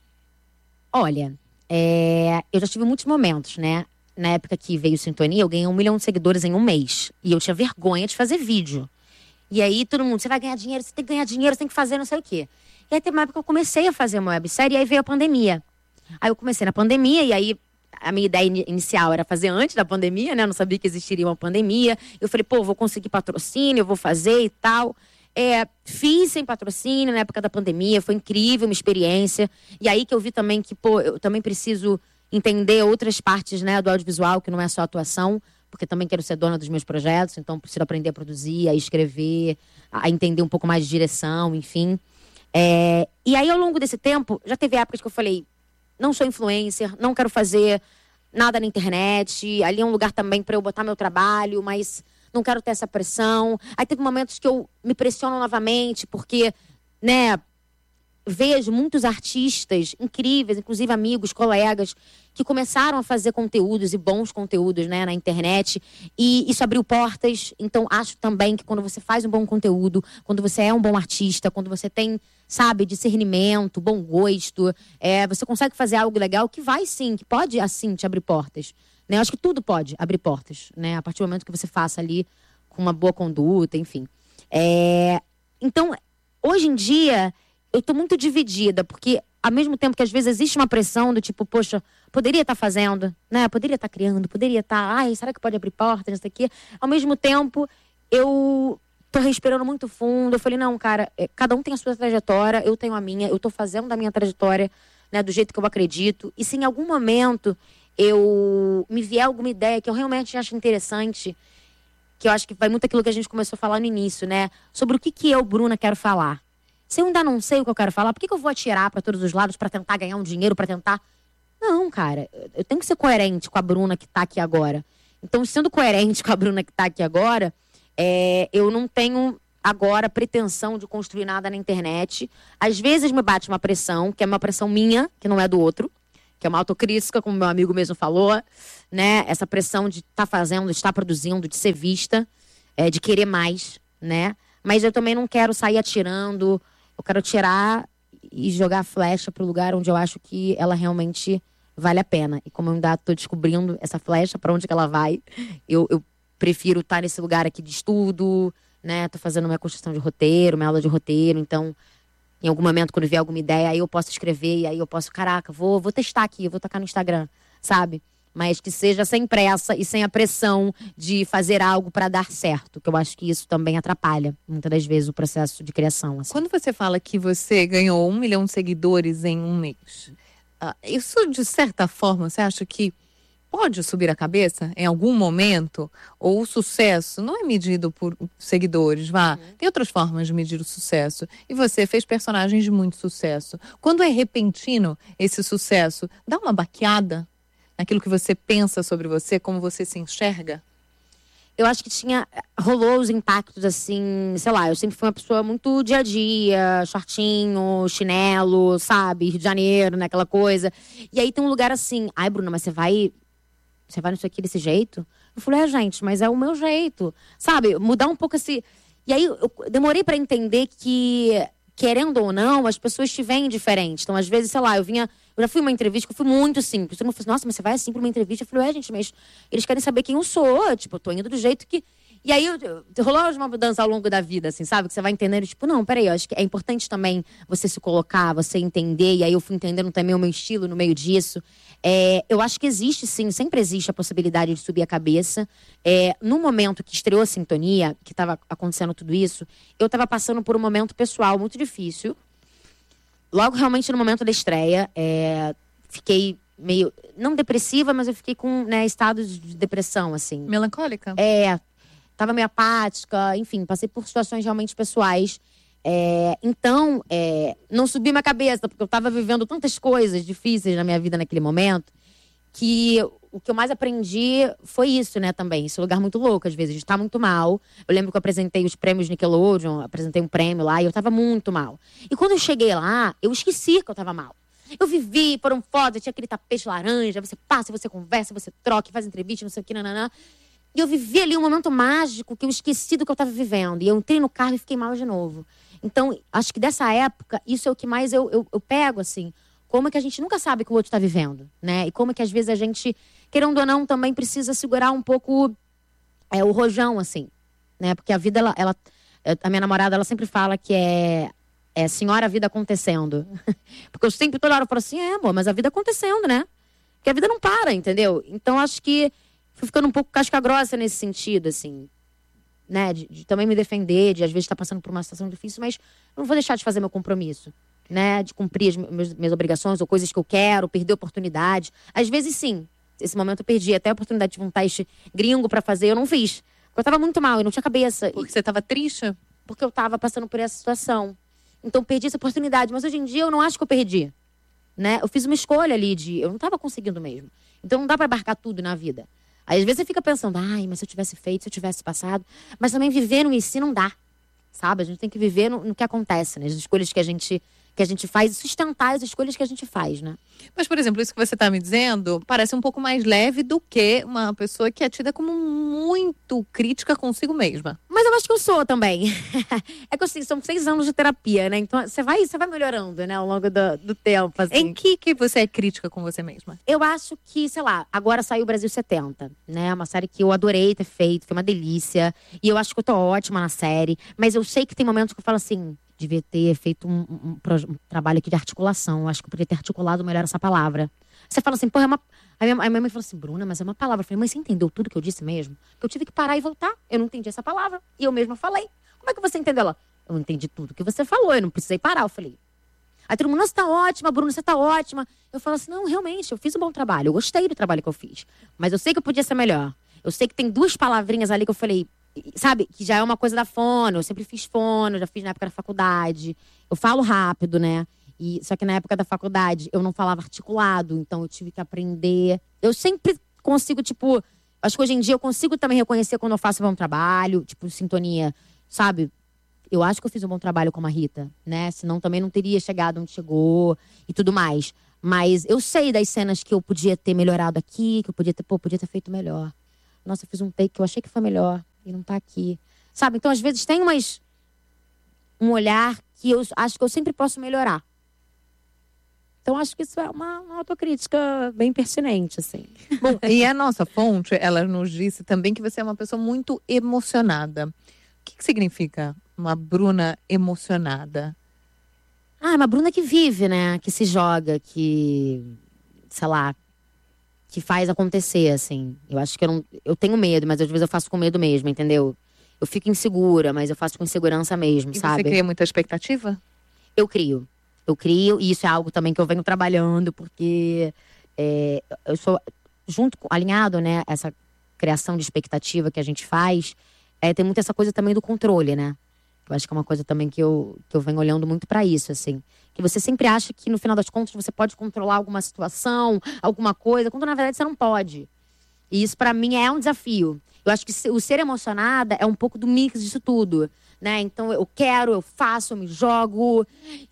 Olha... É, eu já tive muitos momentos, né? Na época que veio Sintonia, eu ganhei um milhão de seguidores em um mês. E eu tinha vergonha de fazer vídeo. E aí todo mundo, você vai ganhar dinheiro, você tem que ganhar dinheiro, você tem que fazer não sei o quê. E aí teve uma época que eu comecei a fazer uma websérie e aí veio a pandemia. Aí eu comecei na pandemia e aí a minha ideia inicial era fazer antes da pandemia, né? Eu não sabia que existiria uma pandemia. Eu falei, pô, vou conseguir patrocínio, eu vou fazer e tal. É, fiz sem patrocínio na época da pandemia, foi incrível, uma experiência. E aí que eu vi também que, pô, eu também preciso entender outras partes, né, do audiovisual, que não é só atuação, porque também quero ser dona dos meus projetos, então preciso aprender a produzir, a escrever, a entender um pouco mais de direção, enfim. É, e aí, ao longo desse tempo, já teve épocas que eu falei, não sou influencer, não quero fazer nada na internet, ali é um lugar também para eu botar meu trabalho, mas... não quero ter essa pressão. Aí teve momentos que eu me pressiono novamente, porque, né, vejo muitos artistas incríveis, inclusive amigos, colegas, que começaram a fazer conteúdos e bons conteúdos, né, na internet, e isso abriu portas. Então, acho também que quando você faz um bom conteúdo, quando você é um bom artista, quando você tem, sabe, discernimento, bom gosto, é, você consegue fazer algo legal que vai sim, que pode, assim, te abrir portas. Né? Eu acho que tudo pode abrir portas, né? A partir do momento que você faça ali com uma boa conduta, enfim. É... Então, hoje em dia, eu tô muito dividida, porque ao mesmo tempo que às vezes existe uma pressão do tipo, poxa, poderia estar fazendo, né? Poderia estar criando, poderia estar, ai, será que pode abrir portas, isso aqui? Ao mesmo tempo, eu tô respirando muito fundo. Eu falei, não, cara, cada um tem a sua trajetória, eu tenho a minha, eu tô fazendo da minha trajetória, né, do jeito que eu acredito. E se em algum momento eu me vier alguma ideia que eu realmente acho interessante, que eu acho que vai muito aquilo que a gente começou a falar no início, né? Sobre o que, que eu, Bruna, quero falar. Se eu ainda não sei o que eu quero falar, por que, que eu vou atirar para todos os lados para tentar ganhar um dinheiro, para tentar... Não, cara, eu tenho que ser coerente com a Bruna que tá aqui agora. Então, sendo coerente com a Bruna que tá aqui agora, é, eu não tenho agora pretensão de construir nada na internet. Às vezes me bate uma pressão, que é uma pressão minha, que não é do outro, que é uma autocrítica, como meu amigo mesmo falou, né? Essa pressão de estar tá fazendo, de estar produzindo, de ser vista, é, de querer mais, né? Mas eu também não quero sair atirando, eu quero tirar e jogar a flecha para o lugar onde eu acho que ela realmente vale a pena. E como eu ainda estou descobrindo essa flecha, para onde que ela vai, eu, eu prefiro estar nesse lugar aqui de estudo, né? Tô fazendo minha construção de roteiro, minha aula de roteiro, então em algum momento, quando vier alguma ideia, aí eu posso escrever, e aí eu posso, caraca, vou, vou testar aqui, eu vou tocar no Instagram, sabe? Mas que seja sem pressa e sem a pressão de fazer algo para dar certo, que eu acho que isso também atrapalha, muitas das vezes, o processo de criação. Assim. Quando você fala que você ganhou um milhão de seguidores em um mês, uh, isso, de certa forma, você acha que pode subir a cabeça em algum momento? Ou o sucesso não é medido por seguidores, vá? Uhum. Tem outras formas de medir o sucesso. E você fez personagens de muito sucesso. Quando é repentino esse sucesso, dá uma baqueada naquilo que você pensa sobre você, como você se enxerga? Eu acho que tinha, rolou os impactos assim, sei lá, eu sempre fui uma pessoa muito dia a dia, shortinho, chinelo, sabe, Rio de Janeiro, né, aquela coisa. E aí tem um lugar assim, ai Bruna, mas você vai, você vai nisso aqui desse jeito? Eu falei, é gente, mas é o meu jeito, sabe, mudar um pouco esse... E aí eu demorei pra entender que, querendo ou não, as pessoas te veem diferente. Então às vezes, sei lá, eu vinha... Eu já fui uma entrevista que eu fui muito simples. Todo mundo falou assim, nossa, mas você vai assim pra uma entrevista? Eu falei, é, gente, mas eles querem saber quem eu sou. Tipo, eu tô indo do jeito que... E aí, eu, eu, rolou uma mudança ao longo da vida, assim, sabe? Que você vai entendendo, tipo, não, peraí, eu acho que é importante também você se colocar, você entender. E aí eu fui entendendo também o meu estilo no meio disso. É, eu acho que existe, sim, sempre existe a possibilidade de subir a cabeça. É, no momento que estreou a Sintonia, que tava acontecendo tudo isso, eu tava passando por um momento pessoal muito difícil. Logo, realmente, no momento da estreia, é, fiquei meio... Não depressiva, mas eu fiquei com, né, estados de depressão, assim. Melancólica? É, tava meio apática, enfim, passei por situações realmente pessoais. É, então, é, não subi minha cabeça, porque eu tava vivendo tantas coisas difíceis na minha vida naquele momento, que o que eu mais aprendi foi isso, né, também. Esse lugar muito louco, às vezes, de estar muito mal. Eu lembro que eu apresentei os prêmios Nickelodeon, apresentei um prêmio lá, e eu tava muito mal. E quando eu cheguei lá, eu esqueci que eu tava mal. Eu vivi, foram fotos, tinha aquele tapete laranja, você passa, você conversa, você troca, faz entrevista, não sei o que, nananã. E eu vivi ali um momento mágico que eu esqueci do que eu tava vivendo. E eu entrei no carro e fiquei mal de novo. Então, acho que dessa época, isso é o que mais eu, eu, eu pego, assim. Como é que a gente nunca sabe o que o outro tá vivendo, né? E como é que às vezes a gente, querendo ou não, também precisa segurar um pouco é, o rojão, assim, né? Porque a vida, ela, ela... A minha namorada, ela sempre fala que é... É senhora, a vida acontecendo. Porque eu sempre toda hora falo assim, é, amor, mas a vida acontecendo, né? Porque a vida não para, entendeu? Então, acho que fui ficando um pouco casca grossa nesse sentido, assim, né? De, de também me defender, de às vezes estar passando por uma situação difícil, mas eu não vou deixar de fazer meu compromisso, né? De cumprir as minhas, minhas obrigações ou coisas que eu quero, perder oportunidade. Às vezes, sim. Esse momento eu perdi até a oportunidade de um teste gringo pra fazer, eu não fiz. Porque eu tava muito mal, eu não tinha cabeça. Porque você tava triste? Porque eu tava passando por essa situação. Então, eu perdi essa oportunidade. Mas hoje em dia, eu não acho que eu perdi. Né? Eu fiz uma escolha ali de... Eu não tava conseguindo mesmo. Então, não dá pra abarcar tudo na vida. Aí, às vezes, você fica pensando... Ai, mas se eu tivesse feito, se eu tivesse passado... Mas também viver no em si não dá. Sabe? A gente tem que viver no, no que acontece, né? As escolhas que a gente... que a gente faz, sustentar as escolhas que a gente faz, né? Mas, por exemplo, isso que você está me dizendo parece um pouco mais leve do que uma pessoa que é tida como muito crítica consigo mesma. Mas eu acho que eu sou também. É que assim, são seis anos de terapia, né? Então você vai, você vai melhorando, né? Ao longo do, do tempo, assim. Em que que você é crítica com você mesma? Eu acho que, sei lá, agora saiu o Brasil setenta, né? Uma série que eu adorei ter feito, foi uma delícia. E eu acho que eu tô ótima na série. Mas eu sei que tem momentos que eu falo assim... Devia ter feito um, um, um, um trabalho aqui de articulação. Eu acho que eu poderia ter articulado melhor essa palavra. Você fala assim, pô, é uma... A minha, a minha mãe falou assim, Bruna, mas é uma palavra. Eu falei, mãe, você entendeu tudo que eu disse mesmo? Que eu tive que parar e voltar. Eu não entendi essa palavra. E eu mesma falei. Como é que você entendeu? Ela, eu entendi tudo que você falou, eu não precisei parar. Eu falei. Aí todo mundo, nossa, você tá ótima, Bruna, você tá ótima. Eu falo assim, não, realmente, eu fiz um bom trabalho. Eu gostei do trabalho que eu fiz. Mas eu sei que eu podia ser melhor. Eu sei que tem duas palavrinhas ali que eu falei, sabe, que já é uma coisa da fono. Eu sempre fiz fono, já fiz na época da faculdade. Eu falo rápido, né? E, só que na época da faculdade eu não falava articulado, então eu tive que aprender. Eu sempre consigo, tipo, acho que hoje em dia eu consigo também reconhecer quando eu faço um bom trabalho, tipo, sintonia, sabe? Eu acho que eu fiz um bom trabalho com a Rita, né? Senão também não teria chegado onde chegou e tudo mais. Mas eu sei das cenas que eu podia ter melhorado aqui, que eu podia ter, pô, podia ter feito melhor. Nossa, eu fiz um take que eu achei que foi melhor e não tá aqui. Sabe? Então, às vezes, tem umas, um olhar que eu acho que eu sempre posso melhorar. Então, acho que isso é uma, uma autocrítica bem pertinente, assim. Bom, e a nossa fonte, ela nos disse também que você é uma pessoa muito emocionada. O que, que significa uma Bruna emocionada? Ah, é uma Bruna que vive, né? Que se joga, que, sei lá, que faz acontecer, assim. Eu acho que eu não... Eu tenho medo, mas às vezes eu faço com medo mesmo, entendeu? Eu fico insegura, mas eu faço com insegurança mesmo, e sabe? E você cria muita expectativa? Eu crio. Eu crio, e isso é algo também que eu venho trabalhando, porque é, eu sou, junto com, alinhado, né, essa criação de expectativa que a gente faz, é, tem muito essa coisa também do controle, né? Eu acho que é uma coisa também que eu, que eu venho olhando muito pra isso, assim. Que você sempre acha que, no final das contas, você pode controlar alguma situação, alguma coisa, quando na verdade você não pode. E isso pra mim é um desafio. Eu acho que o ser emocionada é um pouco do mix disso tudo, né? Então eu quero, eu faço, eu me jogo.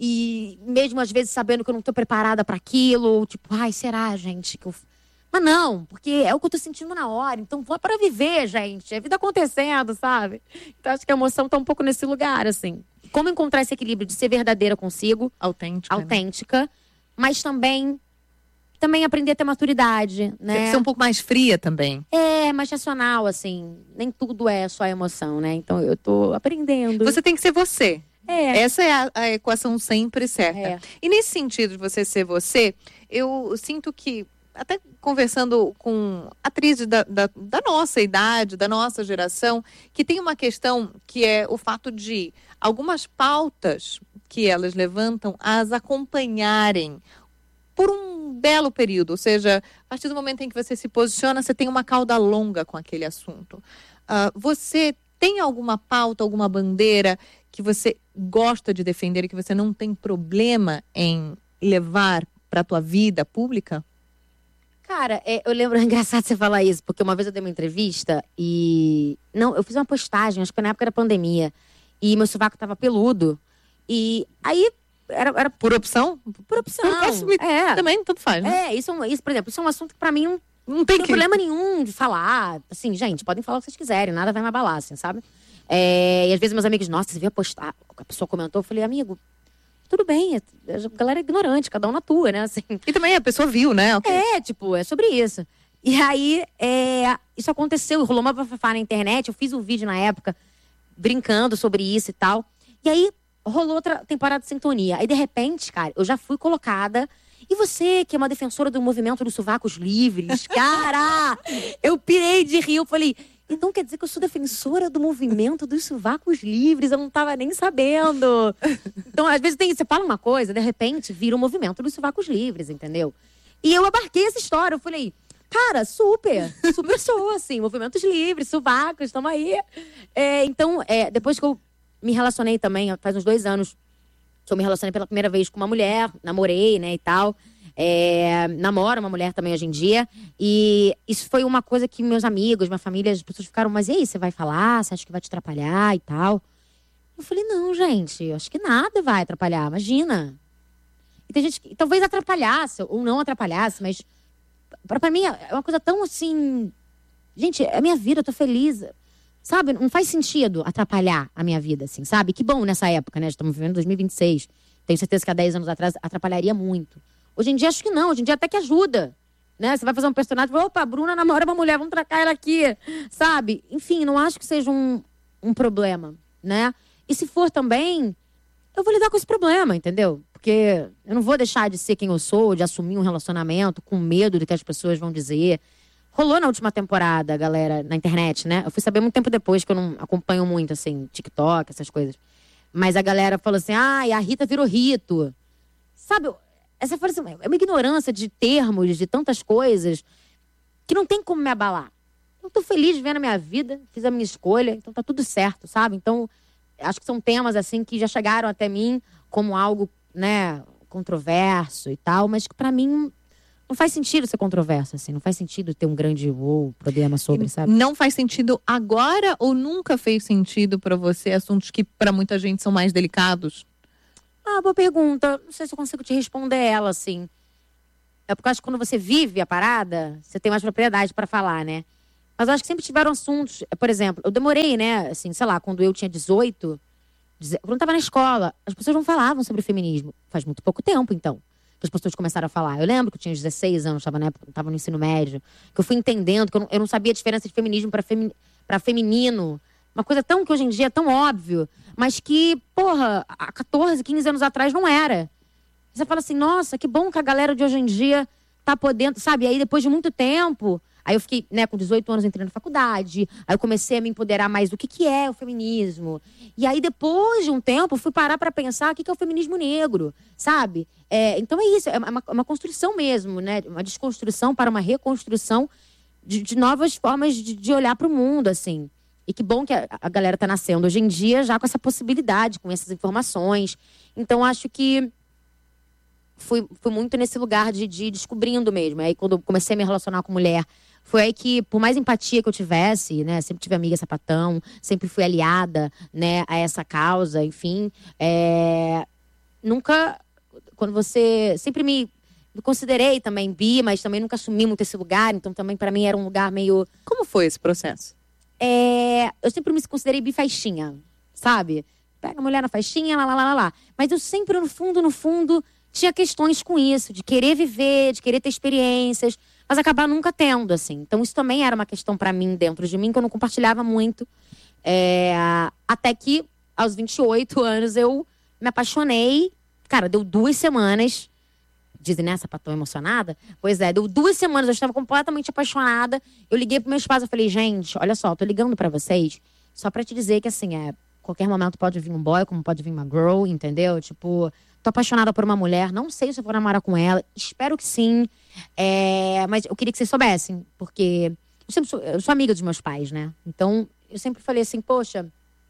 E mesmo às vezes sabendo que eu não tô preparada pra aquilo. Tipo, ai, será, gente? que eu... Mas não, porque é o que eu tô sentindo na hora. Então vou para viver, gente. É a vida acontecendo, sabe? Então acho que a emoção tá um pouco nesse lugar, assim. Como encontrar esse equilíbrio de ser verdadeira consigo. Autêntica. Autêntica. Né? Mas também... Também aprender a ter maturidade, né? Ser um pouco mais fria também. É, mais racional, assim. Nem tudo é só emoção, né? Então eu tô aprendendo. Você tem que ser você. É. Essa é a, a equação sempre certa. É. E nesse sentido de você ser você, eu sinto que, até conversando com atrizes da, da, da nossa idade, da nossa geração, que tem uma questão que é o fato de algumas pautas que elas levantam, as acompanharem por um belo período, ou seja, a partir do momento em que você se posiciona, você tem uma cauda longa com aquele assunto. Uh, você tem alguma pauta, alguma bandeira que você gosta de defender e que você não tem problema em levar para a tua vida pública? Cara, é, eu lembro, é engraçado você falar isso, porque uma vez eu dei uma entrevista e... Não, eu fiz uma postagem, acho que foi na época da pandemia, e meu sovaco tava peludo, e aí... Era, era por opção? Por opção. É. Também tanto faz, né? É, isso, isso, por exemplo, isso é um assunto que pra mim não, não tem, tem que... problema nenhum de falar. Assim, gente, podem falar o que vocês quiserem, nada vai me abalar, assim, sabe? É, e às vezes meus amigos, nossa, você viu a postar? A pessoa comentou, eu falei, amigo, tudo bem, a galera é ignorante, cada um na tua, né? Assim. E também a pessoa viu, né? Okay. É, tipo, é sobre isso. E aí, é, isso aconteceu, rolou uma bafafá na internet, eu fiz um vídeo na época, brincando sobre isso e tal. E aí, rolou outra temporada de Sintonia. Aí, de repente, cara, eu já fui colocada. E você, que é uma defensora do movimento dos sovacos livres, cara, eu pirei de rir. Eu falei, então quer dizer que eu sou defensora do movimento dos sovacos livres? Eu não tava nem sabendo. Então, às vezes, tem, você fala uma coisa, de repente, vira o movimento dos sovacos livres, entendeu? E eu abarquei essa história. Eu falei, cara, super, super sou, assim, movimentos livres, sovacos, estamos aí. É, então, é, depois que eu me relacionei também, faz uns dois anos que eu me relacionei pela primeira vez com uma mulher, namorei, né, e tal. É, namoro uma mulher também hoje em dia. E isso foi uma coisa que meus amigos, minha família, as pessoas ficaram, mas e aí, você vai falar? Você acha que vai te atrapalhar e tal? Eu falei, não, gente, acho que nada vai atrapalhar, imagina. E tem gente que talvez atrapalhasse, ou não atrapalhasse, mas pra, pra mim é uma coisa tão assim... Gente, é a minha vida, eu tô feliz. Sabe, não faz sentido atrapalhar a minha vida, assim, sabe? Que bom nessa época, né? Estamos vivendo dois mil e vinte e seis. Tenho certeza que há dez anos atrás atrapalharia muito. Hoje em dia acho que não, hoje em dia até que ajuda, né? Você vai fazer um personagem, opa, a Bruna namora uma mulher, vamos tracar ela aqui, sabe? Enfim, não acho que seja um, um problema, né? E se for também, eu vou lidar com esse problema, entendeu? Porque eu não vou deixar de ser quem eu sou, de assumir um relacionamento com medo do que as pessoas vão dizer. Rolou na última temporada, galera, na internet, né? Eu fui saber muito tempo depois, que eu não acompanho muito, assim, TikTok, essas coisas. Mas a galera falou assim, ah, e a Rita virou Rito. Sabe, essa foi, assim, é uma ignorância de termos, de tantas coisas, que não tem como me abalar. Eu tô feliz vivendo a minha vida, fiz a minha escolha, então tá tudo certo, sabe? Então, acho que são temas, assim, que já chegaram até mim como algo, né, controverso e tal, mas que pra mim não faz sentido ser controverso, assim. Não faz sentido ter um grande ou problema sobre, sabe? Não faz sentido agora ou nunca fez sentido pra você assuntos que pra muita gente são mais delicados? Ah, boa pergunta. Não sei se eu consigo te responder ela, assim. É porque eu acho que quando você vive a parada, você tem mais propriedade pra falar, né? Mas eu acho que sempre tiveram assuntos. Por exemplo, eu demorei, né? Assim, sei lá, quando eu tinha dezoito, quando eu tava na escola, as pessoas não falavam sobre feminismo. Faz muito pouco tempo, então, que as pessoas começaram a falar. Eu lembro que eu tinha dezesseis anos, estava na época, estava no ensino médio, que eu fui entendendo que eu não, eu não sabia a diferença de feminismo para femi, para feminino. Uma coisa tão que hoje em dia é tão óbvio, mas que, porra, há catorze, quinze anos atrás não era. Você fala assim, nossa, que bom que a galera de hoje em dia tá podendo, sabe? Aí depois de muito tempo, aí eu fiquei, né, com dezoito anos entrei na faculdade, aí eu comecei a me empoderar mais do que, que é o feminismo. E aí depois de um tempo, eu fui parar pra pensar o que, que é o feminismo negro, sabe? É, então é isso, é uma, uma construção mesmo, né? Uma desconstrução para uma reconstrução de, de novas formas de, de olhar pro mundo, assim. E que bom que a, a galera tá nascendo hoje em dia já com essa possibilidade, com essas informações. Então acho que fui, fui muito nesse lugar de, de ir descobrindo mesmo. Aí quando eu comecei a me relacionar com mulher, foi aí que, por mais empatia que eu tivesse, né? Sempre tive amiga sapatão, sempre fui aliada, né, a essa causa, enfim. É, nunca, quando você... Sempre me, me considerei também bi, mas também nunca assumi muito esse lugar. Então também pra mim era um lugar meio... Como foi esse processo? É, eu sempre me considerei bifaixinha, sabe? Pega a mulher na faixinha, lá, lá, lá, lá. Mas eu sempre, no fundo, no fundo, tinha questões com isso. De querer viver, de querer ter experiências. Mas acabar nunca tendo, assim. Então isso também era uma questão pra mim, dentro de mim, que eu não compartilhava muito. É, até que, aos vinte e oito anos, eu me apaixonei. Cara, deu duas semanas... Dizem, né, sapatão emocionada? Pois é, deu duas semanas, eu estava completamente apaixonada. Eu liguei para meus pais, eu falei, gente, olha só, eu tô ligando para vocês só para te dizer que, assim, é, qualquer momento pode vir um boy, como pode vir uma girl, entendeu? Tipo, tô apaixonada por uma mulher, não sei se eu vou namorar com ela, espero que sim. É, mas eu queria que vocês soubessem, porque eu sempre sou, eu sou amiga dos meus pais, né? Então, eu sempre falei assim, poxa,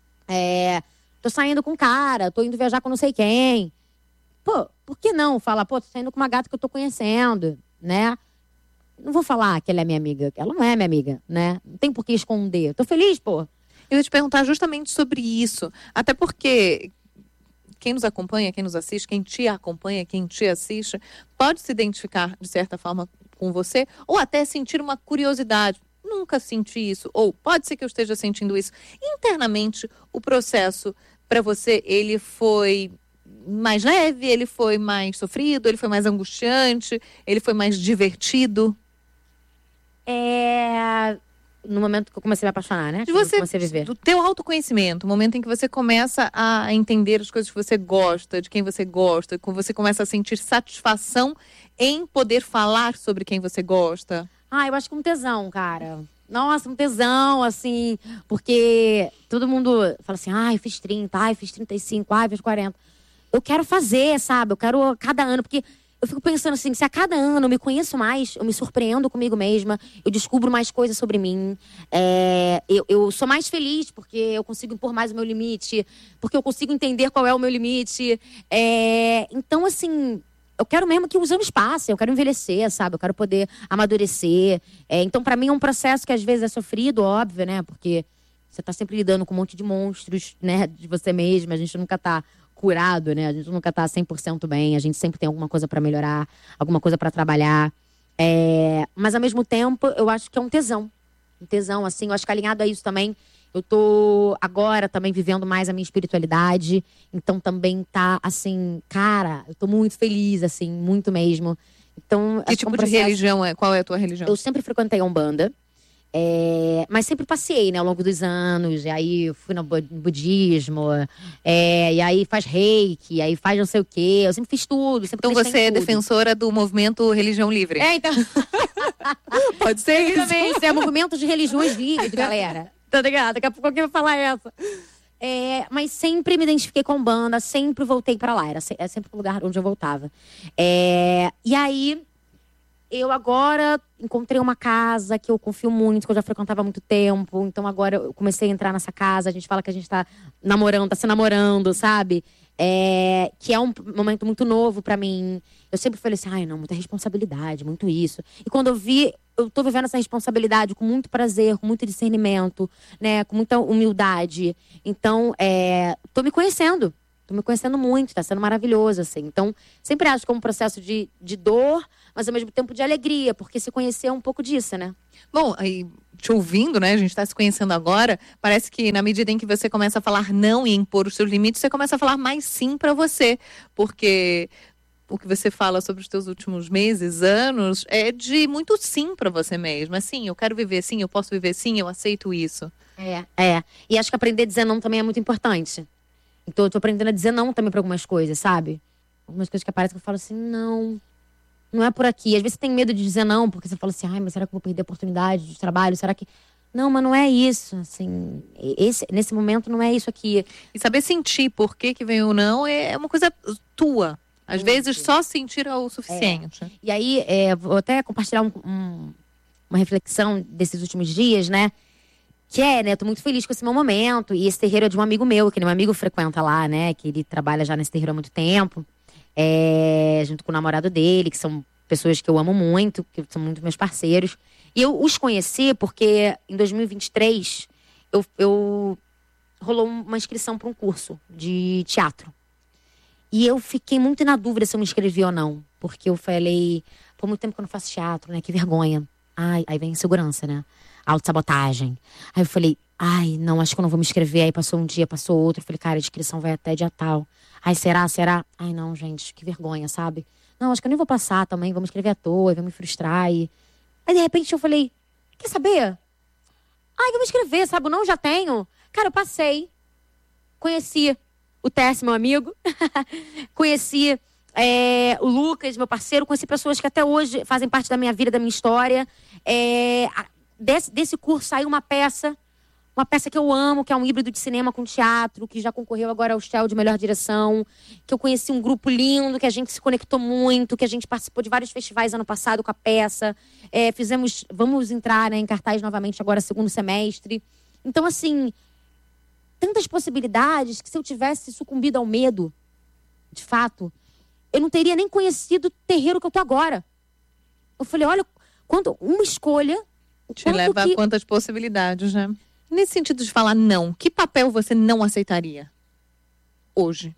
é, tô saindo com um cara, tô indo viajar com não sei quem. Pô, por que não falar, pô, tô saindo com uma gata que eu tô conhecendo, né? Não vou falar que ela é minha amiga, ela não é minha amiga, né? Não tem por que esconder. Eu tô feliz, pô. Eu ia te perguntar justamente sobre isso. Até porque quem nos acompanha, quem nos assiste, quem te acompanha, quem te assiste, pode se identificar, de certa forma, com você, ou até sentir uma curiosidade. Nunca senti isso. Ou pode ser que eu esteja sentindo isso. Internamente, o processo, para você, ele foi... mais leve, ele foi mais sofrido, ele foi mais angustiante, ele foi mais divertido? É... No momento que eu comecei a me apaixonar, né? De você, comecei a viver. Do teu autoconhecimento, o momento em que você começa a entender as coisas que você gosta, de quem você gosta, quando você começa a sentir satisfação em poder falar sobre quem você gosta. Ah, eu acho que um tesão, cara. Nossa, um tesão, assim, porque todo mundo fala assim, ai, fiz trinta, ai, fiz trinta e cinco, ai, fiz quarenta. Eu quero fazer, sabe? Eu quero cada ano, porque eu fico pensando assim, se a cada ano eu me conheço mais, eu me surpreendo comigo mesma, eu descubro mais coisas sobre mim, é, eu, eu sou mais feliz porque eu consigo impor mais o meu limite, porque eu consigo entender qual é o meu limite. É, então, assim, eu quero mesmo que os anos passem, eu quero envelhecer, sabe? Eu quero poder amadurecer. É, então, pra mim, é um processo que às vezes é sofrido, óbvio, né? Porque você tá sempre lidando com um monte de monstros, né? De você mesma, a gente nunca tá curado, né? A gente nunca tá cem por cento bem, a gente sempre tem alguma coisa pra melhorar, alguma coisa pra trabalhar. É... Mas, ao mesmo tempo, eu acho que é um tesão. Um tesão, assim, eu acho que alinhado a isso também, eu tô agora também vivendo mais a minha espiritualidade, então também tá, assim, cara, eu tô muito feliz, assim, muito mesmo. Então, que tipo que é um processo... de religião é? Qual é a tua religião? Eu sempre frequentei a Umbanda. É, mas sempre passei, né, ao longo dos anos. E aí fui no budismo, é, e aí faz reiki, aí faz não sei o quê. Eu sempre fiz tudo. Sempre então você é tudo. Defensora do movimento Religião Livre? É, então. Pode ser isso. Também, isso é movimento de religiões livres, galera. Tá ligado? Daqui a pouco alguém vai falar essa. É, mas sempre me identifiquei com banda, sempre voltei pra lá. Era, era sempre o lugar onde eu voltava. É, e aí. eu agora encontrei uma casa que eu confio muito, que eu já frequentava há muito tempo. Então agora eu comecei a entrar nessa casa. A gente fala que a gente tá namorando, tá se namorando, sabe? É, que é um momento muito novo pra mim. Eu sempre falei assim, ai não, muita responsabilidade, muito isso. E quando eu vi, eu tô vivendo essa responsabilidade com muito prazer, com muito discernimento, né? Com muita humildade. Então, é, tô me conhecendo. Tô me conhecendo muito, tá sendo maravilhoso, assim. Então, sempre acho que é um processo de, de dor, mas ao mesmo tempo de alegria, porque se conhecer é um pouco disso, né? Bom, aí, te ouvindo, né? A gente tá se conhecendo agora. Parece que na medida em que você começa a falar não e impor os seus limites, você começa a falar mais sim pra você. Porque o que você fala sobre os teus últimos meses, anos, é de muito sim pra você mesma. Sim, eu quero viver sim, eu posso viver sim, eu aceito isso. É, é. E acho que aprender a dizer não também é muito importante. Então eu tô aprendendo a dizer não também pra algumas coisas, sabe? Algumas coisas que aparecem que eu falo assim, não, não é por aqui. Às vezes você tem medo de dizer não, porque você fala assim, ai, mas será que eu vou perder a oportunidade de trabalho? Será que... Não, mas não é isso, assim, esse, nesse momento não é isso aqui. E saber sentir por que que vem o não é uma coisa tua. Às muito. vezes só sentir é o suficiente. É. E aí, é, vou até compartilhar um, um, uma reflexão desses últimos dias, né? Que é, né, eu tô muito feliz com esse meu momento. E esse terreiro é de um amigo meu, que meu amigo frequenta lá, né? Que ele trabalha já nesse terreiro há muito tempo. É, junto com o namorado dele, que são pessoas que eu amo muito, que são muito meus parceiros. E eu os conheci porque em dois mil e vinte e três eu, eu rolou uma inscrição para um curso de teatro. E eu fiquei muito na dúvida se eu me inscrevi ou não. Porque eu falei, por muito tempo que eu não faço teatro, né? Que vergonha. Ai, aí vem insegurança, né? Autossabotagem. Aí eu falei, ai, não, acho que eu não vou me inscrever. Aí passou um dia, passou outro. Eu falei, cara, a inscrição vai até dia tal. Ai, será, será? Ai, não, gente, que vergonha, sabe? Não, acho que eu nem vou passar também. Vou me inscrever à toa, vou me frustrar. E... Aí, de repente, eu falei, quer saber? Ai, vou me inscrever, sabe? Não, já tenho. Cara, eu passei. Conheci o Tércio, meu amigo. Conheci é, o Lucas, meu parceiro. Conheci pessoas que até hoje fazem parte da minha vida, da minha história. É... Desse, desse curso saiu uma peça, uma peça que eu amo, que é um híbrido de cinema com teatro, que já concorreu agora ao Shell de melhor direção, que eu conheci um grupo lindo, que a gente se conectou muito, que a gente participou de vários festivais ano passado com a peça, é, fizemos, vamos entrar, né, em cartaz novamente agora segundo semestre. Então, assim, tantas possibilidades que se eu tivesse sucumbido ao medo, de fato, eu não teria nem conhecido o terreiro que eu tô agora. Eu falei, olha, quando uma escolha... Te leva que... a quantas possibilidades, né? Nesse sentido de falar não, que papel você não aceitaria hoje?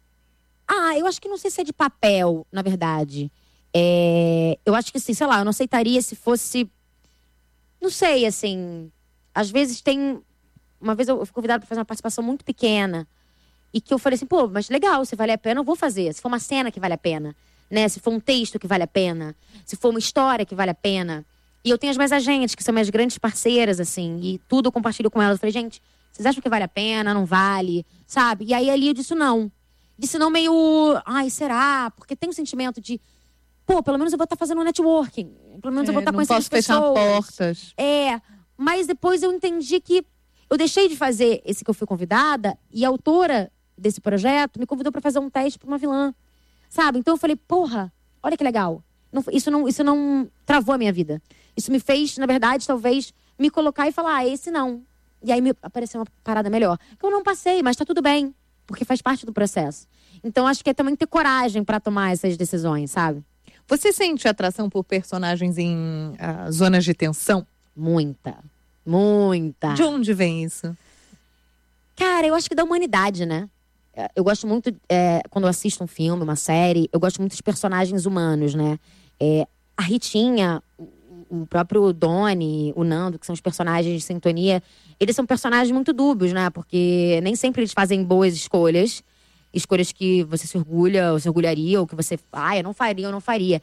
Ah, eu acho que não sei se é de papel, na verdade. É... Eu acho que assim, sei lá, eu não aceitaria se fosse... Não sei, assim... Às vezes tem... Uma vez eu fui convidada para fazer uma participação muito pequena. E que eu falei assim, pô, mas legal, se vale a pena, eu vou fazer. Se for uma cena que vale a pena, né? Se for um texto que vale a pena. Se for uma história que vale a pena... E eu tenho as minhas agentes, que são minhas grandes parceiras, assim. E tudo eu compartilho com elas. Eu falei, gente, vocês acham que vale a pena? Não vale? Sabe? E aí ali eu disse não. Disse não meio... Ai, será? Porque tem um sentimento de... Pô, pelo menos eu vou estar fazendo um networking. Pelo menos é, eu vou estar conhecendo as pessoas. Não posso fechar portas. É. Mas depois eu entendi que... Eu deixei de fazer esse que eu fui convidada. E a autora desse projeto me convidou para fazer um teste para uma vilã. Sabe? Então eu falei, porra, olha que legal. Não, isso, não, isso não travou a minha vida. Isso me fez, na verdade, talvez, me colocar e falar, ah, esse não. E aí me apareceu uma parada melhor. Que eu não passei, mas tá tudo bem. Porque faz parte do processo. Então, acho que é também ter coragem para tomar essas decisões, sabe? Você sente atração por personagens em uh, zonas de tensão? Muita. Muita. De onde vem isso? Cara, eu acho que da humanidade, né? Eu gosto muito, é, quando eu assisto um filme, uma série, eu gosto muito dos personagens humanos, né? É, a Ritinha... O próprio Doni, o Nando, que são os personagens de sintonia, eles são personagens muito dúbios, né? Porque nem sempre eles fazem boas escolhas. Escolhas que você se orgulha, ou se orgulharia, ou que você... Ah, eu não faria, eu não faria.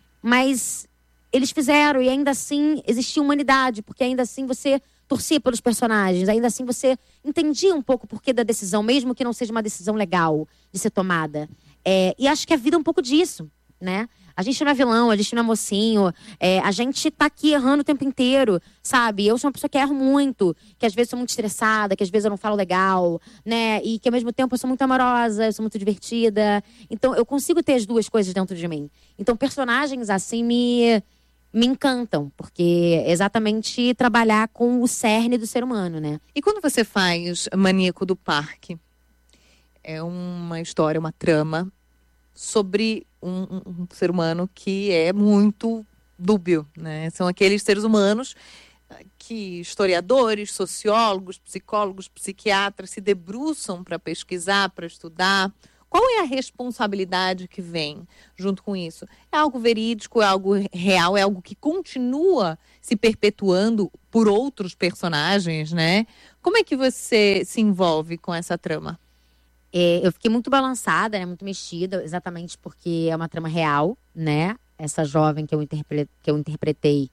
Mas eles fizeram, e ainda assim existia humanidade. Porque ainda assim você torcia pelos personagens. Ainda assim você entendia um pouco o porquê da decisão, mesmo que não seja uma decisão legal de ser tomada. É, e acho que a vida é um pouco disso, né? A gente não é vilão, a gente não é mocinho. É, a gente tá aqui errando o tempo inteiro, sabe? Eu sou uma pessoa que erro muito, que às vezes sou muito estressada, que às vezes eu não falo legal, né? E que ao mesmo tempo eu sou muito amorosa, eu sou muito divertida. Então eu consigo ter as duas coisas dentro de mim. Então personagens assim me, me encantam, porque é exatamente trabalhar com o cerne do ser humano, né? E quando você faz Maníaco do Parque, é uma história, uma trama sobre um, um, um ser humano que é muito dúbio, né? São aqueles seres humanos que historiadores, sociólogos, psicólogos, psiquiatras se debruçam para pesquisar, para estudar. Qual é a responsabilidade que vem junto com isso? É algo verídico, é algo real, é algo que continua se perpetuando por outros personagens, né? Como é que você se envolve com essa trama? É, eu fiquei muito balançada, né, muito mexida, exatamente porque é uma trama real, né? Essa jovem que eu, interpre- que eu interpretei,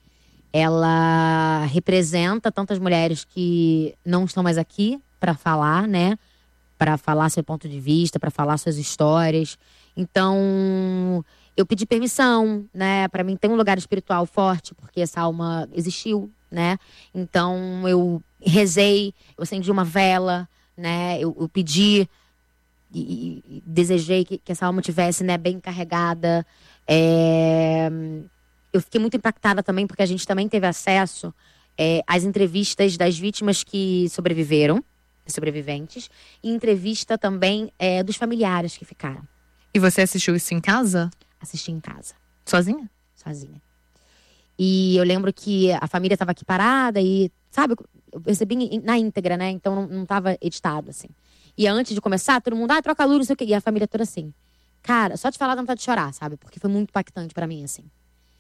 ela representa tantas mulheres que não estão mais aqui para falar, né? Para falar seu ponto de vista, para falar suas histórias. Então, eu pedi permissão, né? Para mim tem um lugar espiritual forte, porque essa alma existiu, né? Então, eu rezei, eu acendi uma vela, né? Eu, eu pedi e, e desejei que, que essa alma tivesse, né, bem carregada. É... Eu fiquei muito impactada também, porque a gente também teve acesso é, às entrevistas das vítimas que sobreviveram, sobreviventes, e entrevista também é, dos familiares que ficaram. E você assistiu isso em casa? Assisti em casa. Sozinha? Sozinha. E eu lembro que a família estava aqui parada e, sabe, eu recebi na íntegra, né? Então não, não tava editado, assim. E antes de começar, todo mundo, ah, troca a luz, não sei o quê. E a família toda assim. Cara, só de falar dá vontade de chorar, sabe? Porque foi muito impactante pra mim, assim.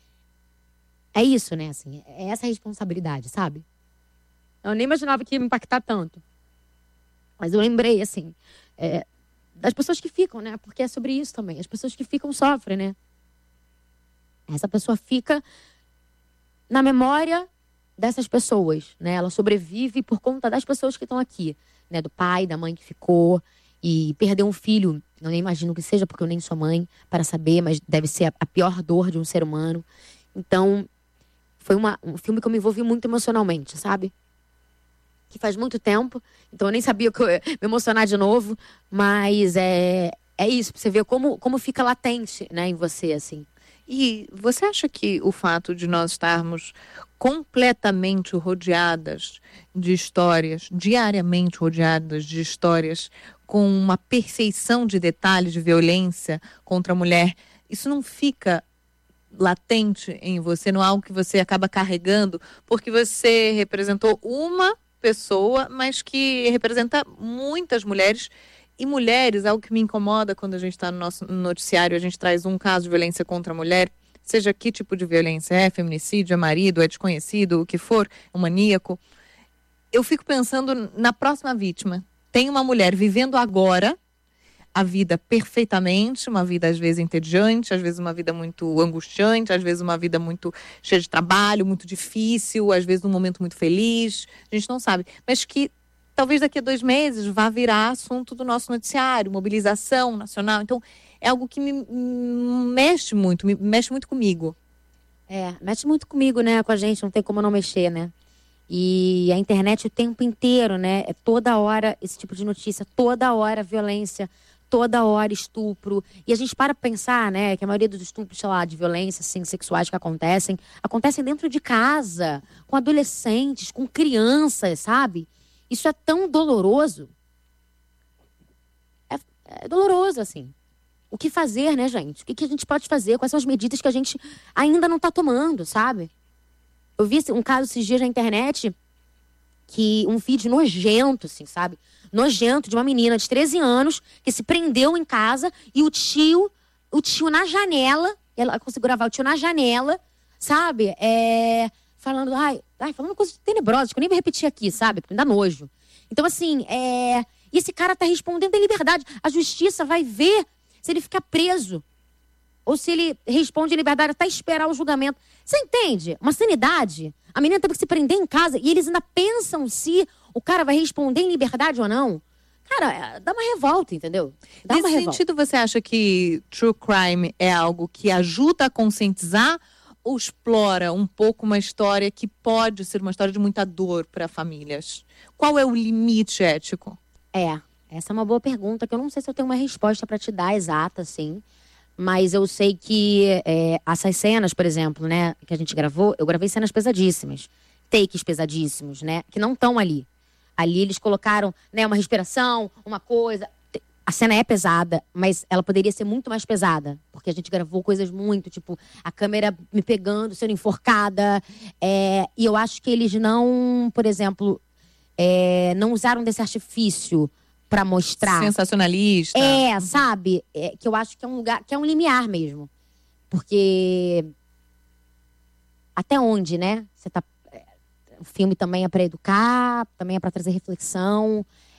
É isso, né, assim, é essa a responsabilidade, sabe? Eu nem imaginava que ia me impactar tanto. Mas eu lembrei, assim, é, das pessoas que ficam, né? Porque é sobre isso também. As pessoas que ficam sofrem, né? Essa pessoa fica na memória dessas pessoas, né? Ela sobrevive por conta das pessoas que estão aqui, né? Do pai, da mãe que ficou e perdeu um filho. Eu nem imagino que seja, porque eu nem sou mãe para saber, mas deve ser a pior dor de um ser humano. Então, foi uma, um filme que eu me envolvi muito emocionalmente, sabe? Que faz muito tempo, então eu nem sabia que eu ia me emocionar de novo, mas é, é isso, pra você ver como, como fica latente, né, em você, assim. E você acha que o fato de nós estarmos completamente rodeadas de histórias, diariamente rodeadas de histórias, com uma perfeição de detalhes de violência contra a mulher, isso não fica latente em você, não é algo que você acaba carregando, porque você representou uma pessoa, mas que representa muitas mulheres. E mulheres, algo que me incomoda quando a gente está no nosso noticiário, a gente traz um caso de violência contra a mulher, seja que tipo de violência é, feminicídio, é marido, é desconhecido, o que for, um maníaco. Eu fico pensando na próxima vítima. Tem uma mulher vivendo agora a vida perfeitamente, uma vida às vezes entediante, às vezes uma vida muito angustiante, às vezes uma vida muito cheia de trabalho, muito difícil, às vezes num momento muito feliz, a gente não sabe, mas que talvez daqui a dois meses vá virar assunto do nosso noticiário, mobilização nacional. Então é algo que me mexe muito, me mexe muito comigo. É, mexe muito comigo, né, com a gente, não tem como não mexer, né? E a internet o tempo inteiro, né, é toda hora esse tipo de notícia, toda hora violência, toda hora estupro. E a gente para pra pensar, né, que a maioria dos estupros, sei lá, de violência, assim, sexuais que acontecem, acontecem dentro de casa, com adolescentes, com crianças, sabe? Isso é tão doloroso. É, é doloroso, assim. O que fazer, né, gente? O que, que a gente pode fazer? Quais são as medidas que a gente ainda não tá tomando, sabe? Eu vi um caso esses dias na internet, que um vídeo nojento, assim, sabe? Nojento, de uma menina de treze anos que se prendeu em casa e o tio, o tio na janela, ela conseguiu gravar o tio na janela, sabe? É, falando, ai, ai, falando coisas tenebrosas que eu nem vou repetir aqui, sabe? Porque me dá nojo. Então, assim, é, e esse cara tá respondendo em liberdade. A justiça vai ver se ele fica preso ou se ele responde em liberdade até esperar o julgamento. Você entende? Uma sanidade. A menina teve que se prender em casa e eles ainda pensam se o cara vai responder em liberdade ou não. Cara, dá uma revolta, entendeu? Dá Nesse uma revolta. sentido, você acha que true crime é algo que ajuda a conscientizar ou explora um pouco uma história que pode ser uma história de muita dor para famílias? Qual é o limite ético? É, essa é uma boa pergunta que eu não sei se eu tenho uma resposta para te dar exata, assim. Mas eu sei que é, essas cenas, por exemplo, né, que a gente gravou, eu gravei cenas pesadíssimas, takes pesadíssimos, né, que não estão ali. Ali eles colocaram, né, uma respiração, uma coisa. A cena é pesada, mas ela poderia ser muito mais pesada, porque a gente gravou coisas muito, tipo, a câmera me pegando, sendo enforcada. É, e eu acho que eles não, por exemplo, é, não usaram desse artifício pra mostrar. Sensacionalista. É, sabe? É, que eu acho que é um lugar, que é um limiar mesmo. Porque até onde, né? Você tá... O filme também é pra educar, também é pra trazer reflexão.